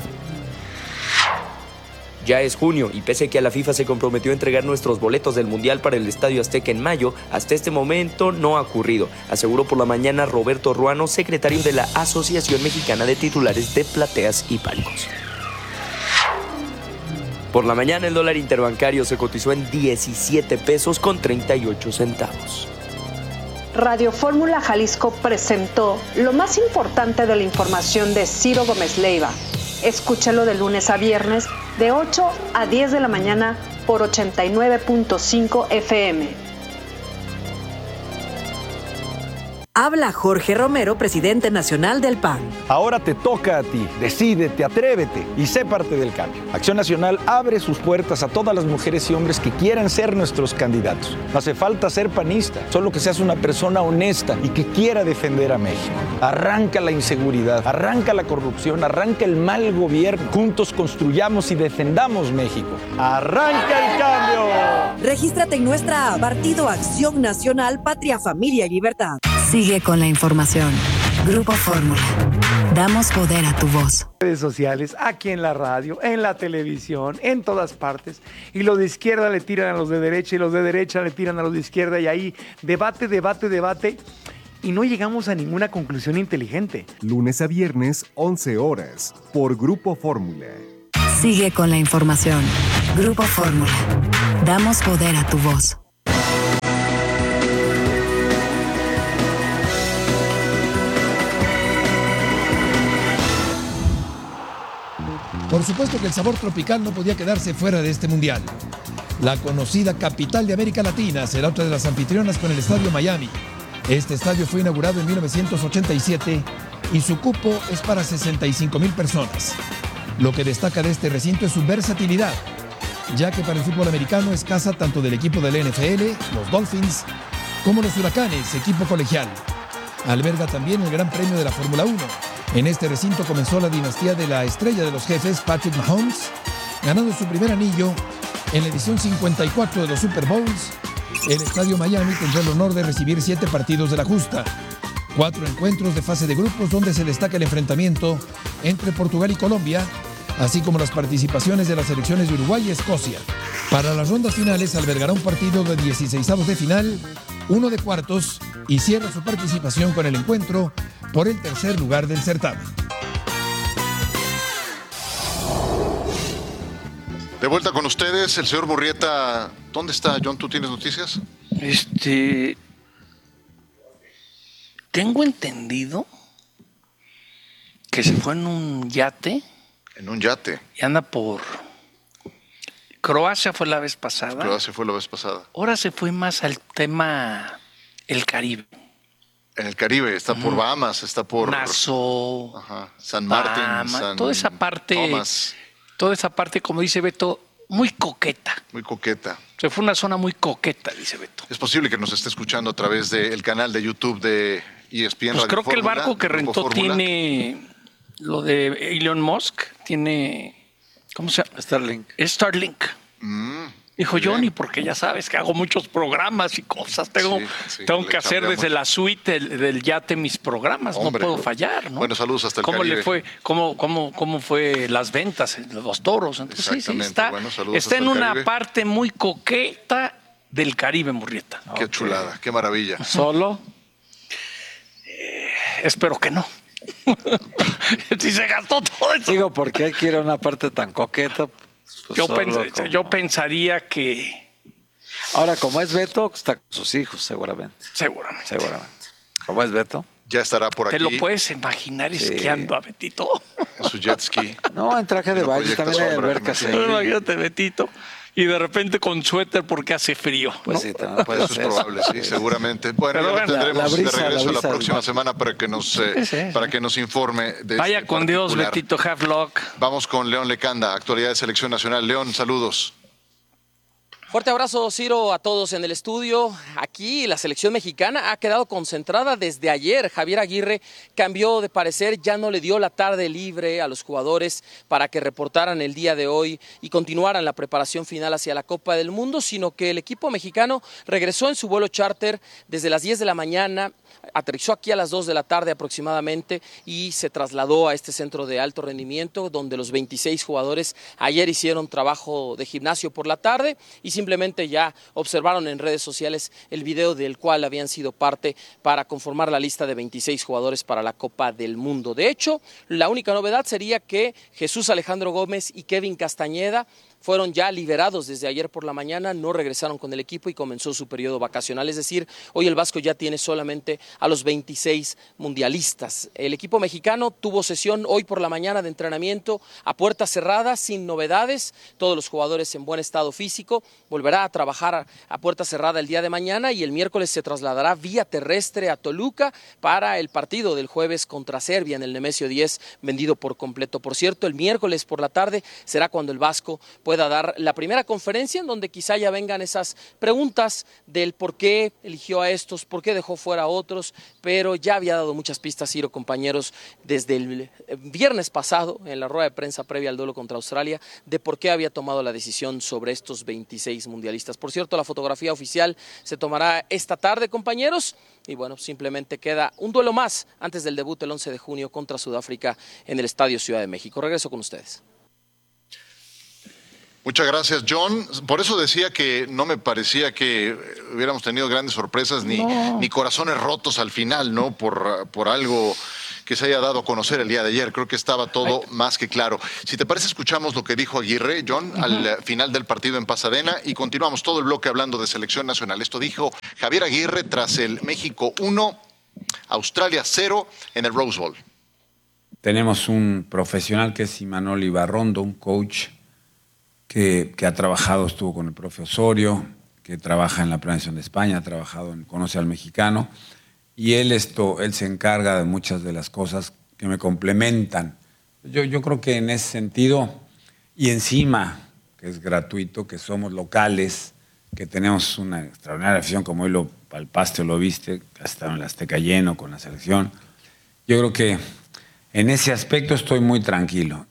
Ya es junio y pese a que a la FIFA se comprometió a entregar nuestros boletos del Mundial para el Estadio Azteca en mayo, hasta este momento no ha ocurrido, aseguró por la mañana Roberto Ruano, secretario de la Asociación Mexicana de Titulares de Plateas y Palcos. Por la mañana el dólar interbancario se cotizó en diecisiete pesos con treinta y ocho centavos. Radio Fórmula Jalisco presentó lo más importante de la información de Ciro Gómez Leiva. Escúchalo de lunes a viernes de ocho a diez de la mañana por ochenta y nueve punto cinco F M. Habla Jorge Romero, presidente nacional del P A N. Ahora te toca a ti. Decídete, atrévete y sé parte del cambio. Acción Nacional abre sus puertas a todas las mujeres y hombres que quieran ser nuestros candidatos. No hace falta ser panista, solo que seas una persona honesta y que quiera defender a México. Arranca la inseguridad, arranca la corrupción, arranca el mal gobierno. Juntos construyamos y defendamos México. ¡Arranca el cambio! Regístrate en nuestra app Partido Acción Nacional, Patria, Familia y Libertad. Sigue con la información. Grupo Fórmula. Damos poder a tu voz. Redes sociales, aquí en la radio, en la televisión, en todas partes. Y los de izquierda le tiran a los de derecha y los de derecha le tiran a los de izquierda. Y ahí debate, debate, debate. Y no llegamos a ninguna conclusión inteligente. Lunes a viernes, once horas, por Grupo Fórmula. Sigue con la información. Grupo Fórmula. Damos poder a tu voz. Por supuesto que el sabor tropical no podía quedarse fuera de este mundial. La conocida capital de América Latina será otra de las anfitrionas con el Estadio Miami. Este estadio fue inaugurado en mil novecientos ochenta y siete y su cupo es para sesenta y cinco mil personas. Lo que destaca de este recinto es su versatilidad, ya que para el fútbol americano es casa tanto del equipo del N F L, los Dolphins, como los Huracanes, equipo colegial. Alberga también el Gran Premio de la Fórmula uno. En este recinto comenzó la dinastía de la estrella de los jefes, Patrick Mahomes, ganando su primer anillo en la edición cincuenta y cuatro de los Super Bowls. El Estadio Miami tendrá el honor de recibir siete partidos de la justa, cuatro encuentros de fase de grupos donde se destaca el enfrentamiento entre Portugal y Colombia, así como las participaciones de las selecciones de Uruguay y Escocia. Para las rondas finales albergará un partido de dieciseisavos de final, uno de cuartos y cierra su participación con el encuentro por el tercer lugar del certamen. De vuelta con ustedes, el señor Murrieta. ¿Dónde está, John? ¿Tú tienes noticias? Este... Tengo entendido que se fue en un yate. En un yate. Y anda por... Croacia fue la vez pasada. Croacia fue la vez pasada. Ahora se fue más al tema el Caribe. En el Caribe, está por Bahamas, está por... Nassau, Ajá, San Martín, Bahamas, San toda esa parte, Thomas. Toda esa parte, como dice Beto, muy coqueta. Muy coqueta. Se fue una zona muy coqueta, dice Beto. Es posible que nos esté escuchando a través del canal de YouTube de E S P N Pues Radio creo que el Fórmula, barco que Grupo rentó Fórmula. tiene lo de Elon Musk, tiene... ¿Cómo se llama? Starlink. Starlink. Mm, Dijo Johnny, porque ya sabes que hago muchos programas y cosas. Tengo, Sí, sí, tengo le que hacer chambeamos. desde la suite del, del yate mis programas. Hombre, no puedo fallar, ¿no? Bueno, saludos hasta el ¿Cómo Caribe. le fue? ¿Cómo, cómo, cómo fue las ventas, los toros? Entonces, sí, sí, Exactamente. está, Bueno, saludos está hasta en el una Caribe. parte muy coqueta del Caribe, Murrieta. Qué chulada, qué maravilla. Solo, eh, espero que no. Si se gastó todo eso. Digo, ¿por qué quiere una parte tan coqueta? Pues yo, solo pens- como- yo pensaría que... Ahora, como es Beto, está con sus hijos, seguramente. Seguramente. Seguramente. Como es Beto. Ya estará por ¿Te aquí. lo puedes imaginar Sí. esquiando a Betito? En su jet ski. No, en traje de Lo baile, proyecta también hay sombra, albercas ¿no? ahí. Imagínate, Betito. Y de repente con suéter porque hace frío. Pues ¿no? sí, también puede Eso es ser. probable, sí, seguramente. Bueno, Pero ya lo bueno, tendremos la brisa, de regreso la la, brisa próxima del semana para que nos, eh, Sí, sí, sí. para que nos informe de Vaya este con Dios, particular. Betito Havelock. Vamos con León Lecanda, actualidad de Selección Nacional. León, saludos. Fuerte abrazo, Ciro, a todos en el estudio. Aquí la selección mexicana ha quedado concentrada desde ayer. Javier Aguirre cambió de parecer, ya no le dio la tarde libre a los jugadores para que reportaran el día de hoy y continuaran la preparación final hacia la Copa del Mundo, sino que el equipo mexicano regresó en su vuelo charter desde las diez de la mañana, aterrizó aquí a las dos de la tarde aproximadamente y se trasladó a este centro de alto rendimiento donde los veintiséis jugadores ayer hicieron trabajo de gimnasio por la tarde y simplemente ya observaron en redes sociales el video del cual habían sido parte para conformar la lista de veintiséis jugadores para la Copa del Mundo. De hecho, la única novedad sería que Jesús Alejandro Gómez y Kevin Castañeda fueron ya liberados desde ayer por la mañana, no regresaron con el equipo y comenzó su periodo vacacional. Es decir, hoy el Vasco ya tiene solamente a los veintiséis mundialistas. El equipo mexicano tuvo sesión hoy por la mañana de entrenamiento a puerta cerrada, sin novedades. Todos los jugadores en buen estado físico. Volverá a trabajar a, a puerta cerrada el día de mañana y el miércoles se trasladará vía terrestre a Toluca para el partido del jueves contra Serbia en el Nemesio diez, vendido por completo. Por cierto, el miércoles por la tarde será cuando el Vasco pueda dar la primera conferencia en donde quizá ya vengan esas preguntas del por qué eligió a estos, por qué dejó fuera a otros, pero ya había dado muchas pistas, Ciro, compañeros, desde el viernes pasado en la rueda de prensa previa al duelo contra Australia, de por qué había tomado la decisión sobre estos veintiséis mundialistas. Por cierto, la fotografía oficial se tomará esta tarde, compañeros, y bueno, simplemente queda un duelo más antes del debut el once de junio contra Sudáfrica en el Estadio Ciudad de México. Regreso con ustedes. Muchas gracias, John. Por eso decía que no me parecía que hubiéramos tenido grandes sorpresas ni, no. ni corazones rotos al final, ¿no? Por, por algo que se haya dado a conocer el día de ayer. Creo que estaba todo Ay. más que claro. Si te parece, escuchamos lo que dijo Aguirre, John, uh-huh. al final del partido en Pasadena y continuamos todo el bloque hablando de selección nacional. Esto dijo Javier Aguirre tras el México uno, Australia cero en el Rose Bowl. Tenemos un profesional que es Imanol Ibarrondo, un coach que, que ha trabajado, estuvo con el profe Osorio, que trabaja en la planeación de España, ha trabajado en Conoce al Mexicano, y él, esto, él se encarga de muchas de las cosas que me complementan. Yo, yo creo que en ese sentido, y encima, que es gratuito, que somos locales, que tenemos una extraordinaria afición, como hoy lo palpaste o lo viste, que ha estado en el Azteca lleno con la selección. Yo creo que en ese aspecto estoy muy tranquilo.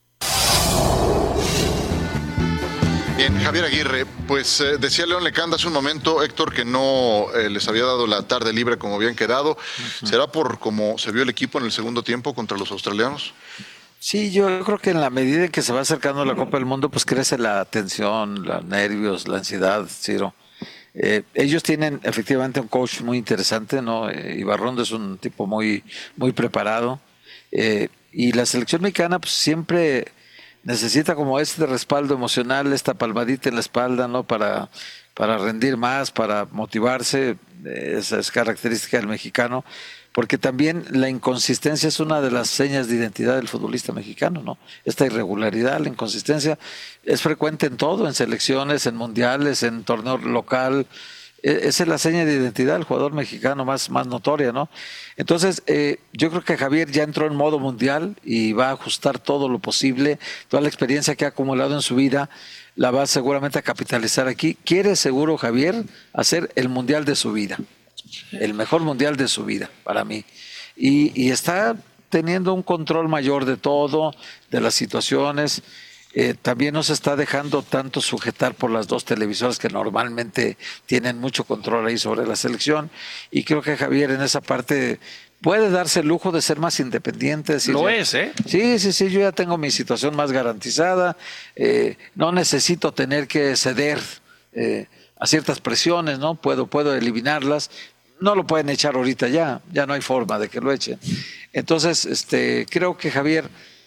Bien, Javier Aguirre, pues eh, decía León Lecanda hace un momento, Héctor, que no eh, les había dado la tarde libre como habían quedado. Uh-huh. ¿Será por cómo se vio el equipo en el segundo tiempo contra los australianos? Sí, yo creo que en la medida en que se va acercando la Copa del Mundo, pues crece la tensión, los nervios, la ansiedad, Ciro. Eh, ellos tienen efectivamente un coach muy interesante, ¿no? Eh, Ibarrondo es un tipo muy, muy preparado. Eh, y la selección mexicana pues siempre necesita como este respaldo emocional, esta palmadita en la espalda, ¿no? Para, para rendir más, para motivarse. Esa es característica del mexicano, porque también la inconsistencia es una de las señas de identidad del futbolista mexicano, ¿no? Esta irregularidad, la inconsistencia es frecuente en todo, en selecciones, en mundiales, en torneo local. Esa es la seña de identidad del jugador mexicano más, más notoria, ¿no? Entonces, eh, yo creo que Javier ya entró en modo mundial y va a ajustar todo lo posible, toda la experiencia que ha acumulado en su vida, la va seguramente a capitalizar aquí. Quiere seguro Javier hacer el mundial de su vida, el mejor mundial de su vida, para mí. Y, y está teniendo un control mayor de todo, de las situaciones. Eh, también no se está dejando tanto sujetar por las dos televisoras que normalmente tienen mucho control ahí sobre la selección, y creo que Javier en esa parte puede darse el lujo de ser más independiente. Decir, Lo ya, es, ¿eh? Sí, sí, sí, yo ya tengo mi situación más garantizada, eh, no necesito tener que ceder eh, a ciertas presiones, ¿no? Puedo, puedo eliminarlas. No lo pueden echar ahorita ya, ya no hay forma de que lo echen. Entonces, este, creo que Javier...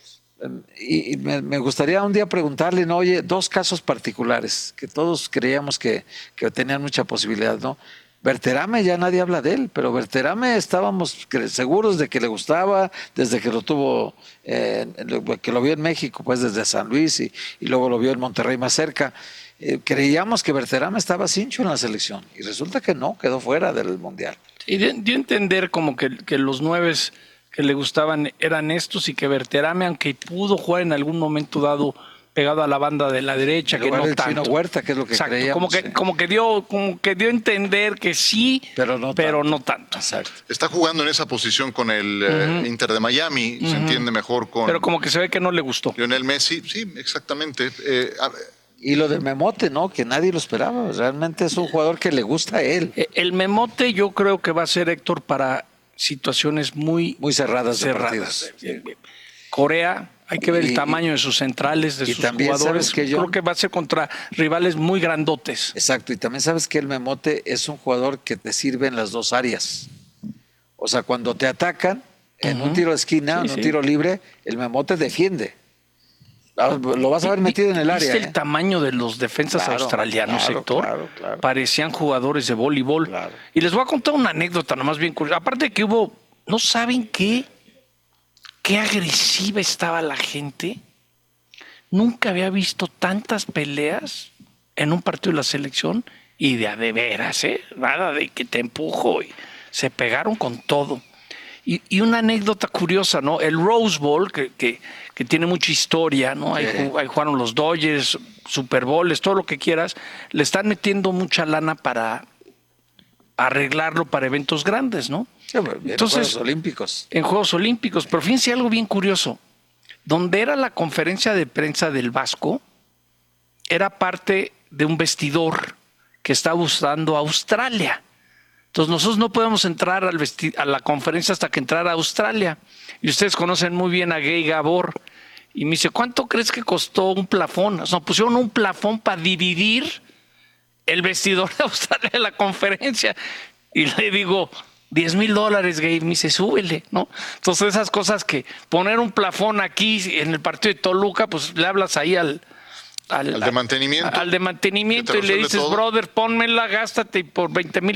Y me, me gustaría un día preguntarle, ¿no? Oye, dos casos particulares que todos creíamos que, que tenían mucha posibilidad, ¿no? Berterame, ya nadie habla de él, pero Berterame estábamos seguros de que le gustaba desde que lo tuvo, eh, que lo vio en México, pues desde San Luis y, y luego lo vio en Monterrey más cerca. Eh, creíamos que Berterame estaba cincho en la selección y resulta que no, quedó fuera del Mundial. Y dio entender como que, que los nueves que le gustaban eran estos y que Berterame, aunque pudo jugar en algún momento dado pegado a la banda de la derecha, que no tanto. Chino Huerta, que es lo que Exacto, creíamos. como que, sí. como que dio, como que dio a entender que sí, pero no pero tanto. No tanto. Exacto. Está jugando en esa posición con el uh-huh. eh, Inter de Miami, uh-huh. se entiende mejor con... Pero como que se ve que no le gustó. Lionel Messi, sí, exactamente. Eh, a, Y lo de Memote, ¿no? Que nadie lo esperaba. Realmente es un jugador que le gusta a él. El Memote yo creo que va a ser, Héctor, para situaciones muy, muy cerradas. cerradas. De Corea, hay que ver y, el tamaño de sus centrales, de sus jugadores. Que yo, creo que va a ser contra rivales muy grandotes. Exacto. Y también sabes que el Memote es un jugador que te sirve en las dos áreas. O sea, cuando te atacan en uh-huh. un tiro de esquina, sí, en un sí. tiro libre, el Memote defiende. Lo vas a ver metido en el área. ¿Viste ¿eh? el tamaño de los defensas Claro, australianos, claro, Héctor? claro, claro. Parecían jugadores de voleibol. Claro. Y les voy a contar una anécdota nomás bien curiosa. Aparte de que hubo, ¿no saben qué? Qué agresiva estaba la gente. Nunca había visto tantas peleas en un partido de la selección y de a de veras, ¿eh? Nada de que te empujo. Y se pegaron con todo. Y, y una anécdota curiosa, ¿no? El Rose Bowl, que, que, que tiene mucha historia, ¿no? Ahí, Sí. ahí jugaron los Dodgers, Super Bowls, todo lo que quieras. Le están metiendo mucha lana para arreglarlo para eventos grandes, ¿no? Sí, en Entonces, Juegos Olímpicos. En Juegos Olímpicos. Pero fíjense algo bien curioso. Donde era la conferencia de prensa del Vasco, era parte de un vestidor que estaba usando Australia. Entonces nosotros no podemos entrar al vesti- a la conferencia hasta que entrara a Australia. Y ustedes conocen muy bien a Gay Gabor. Y me dice, ¿cuánto crees que costó un plafón? Nos pusieron un plafón para dividir el vestidor de Australia de la conferencia. Y le digo, diez mil dólares, Gay. Me dice, súbele, ¿no? Entonces esas cosas que poner un plafón aquí en el partido de Toluca, pues le hablas ahí al... Al, Al de mantenimiento. Al de mantenimiento Que y te le resuelve dices, todo. brother, pónmela, gástate y por veinte mil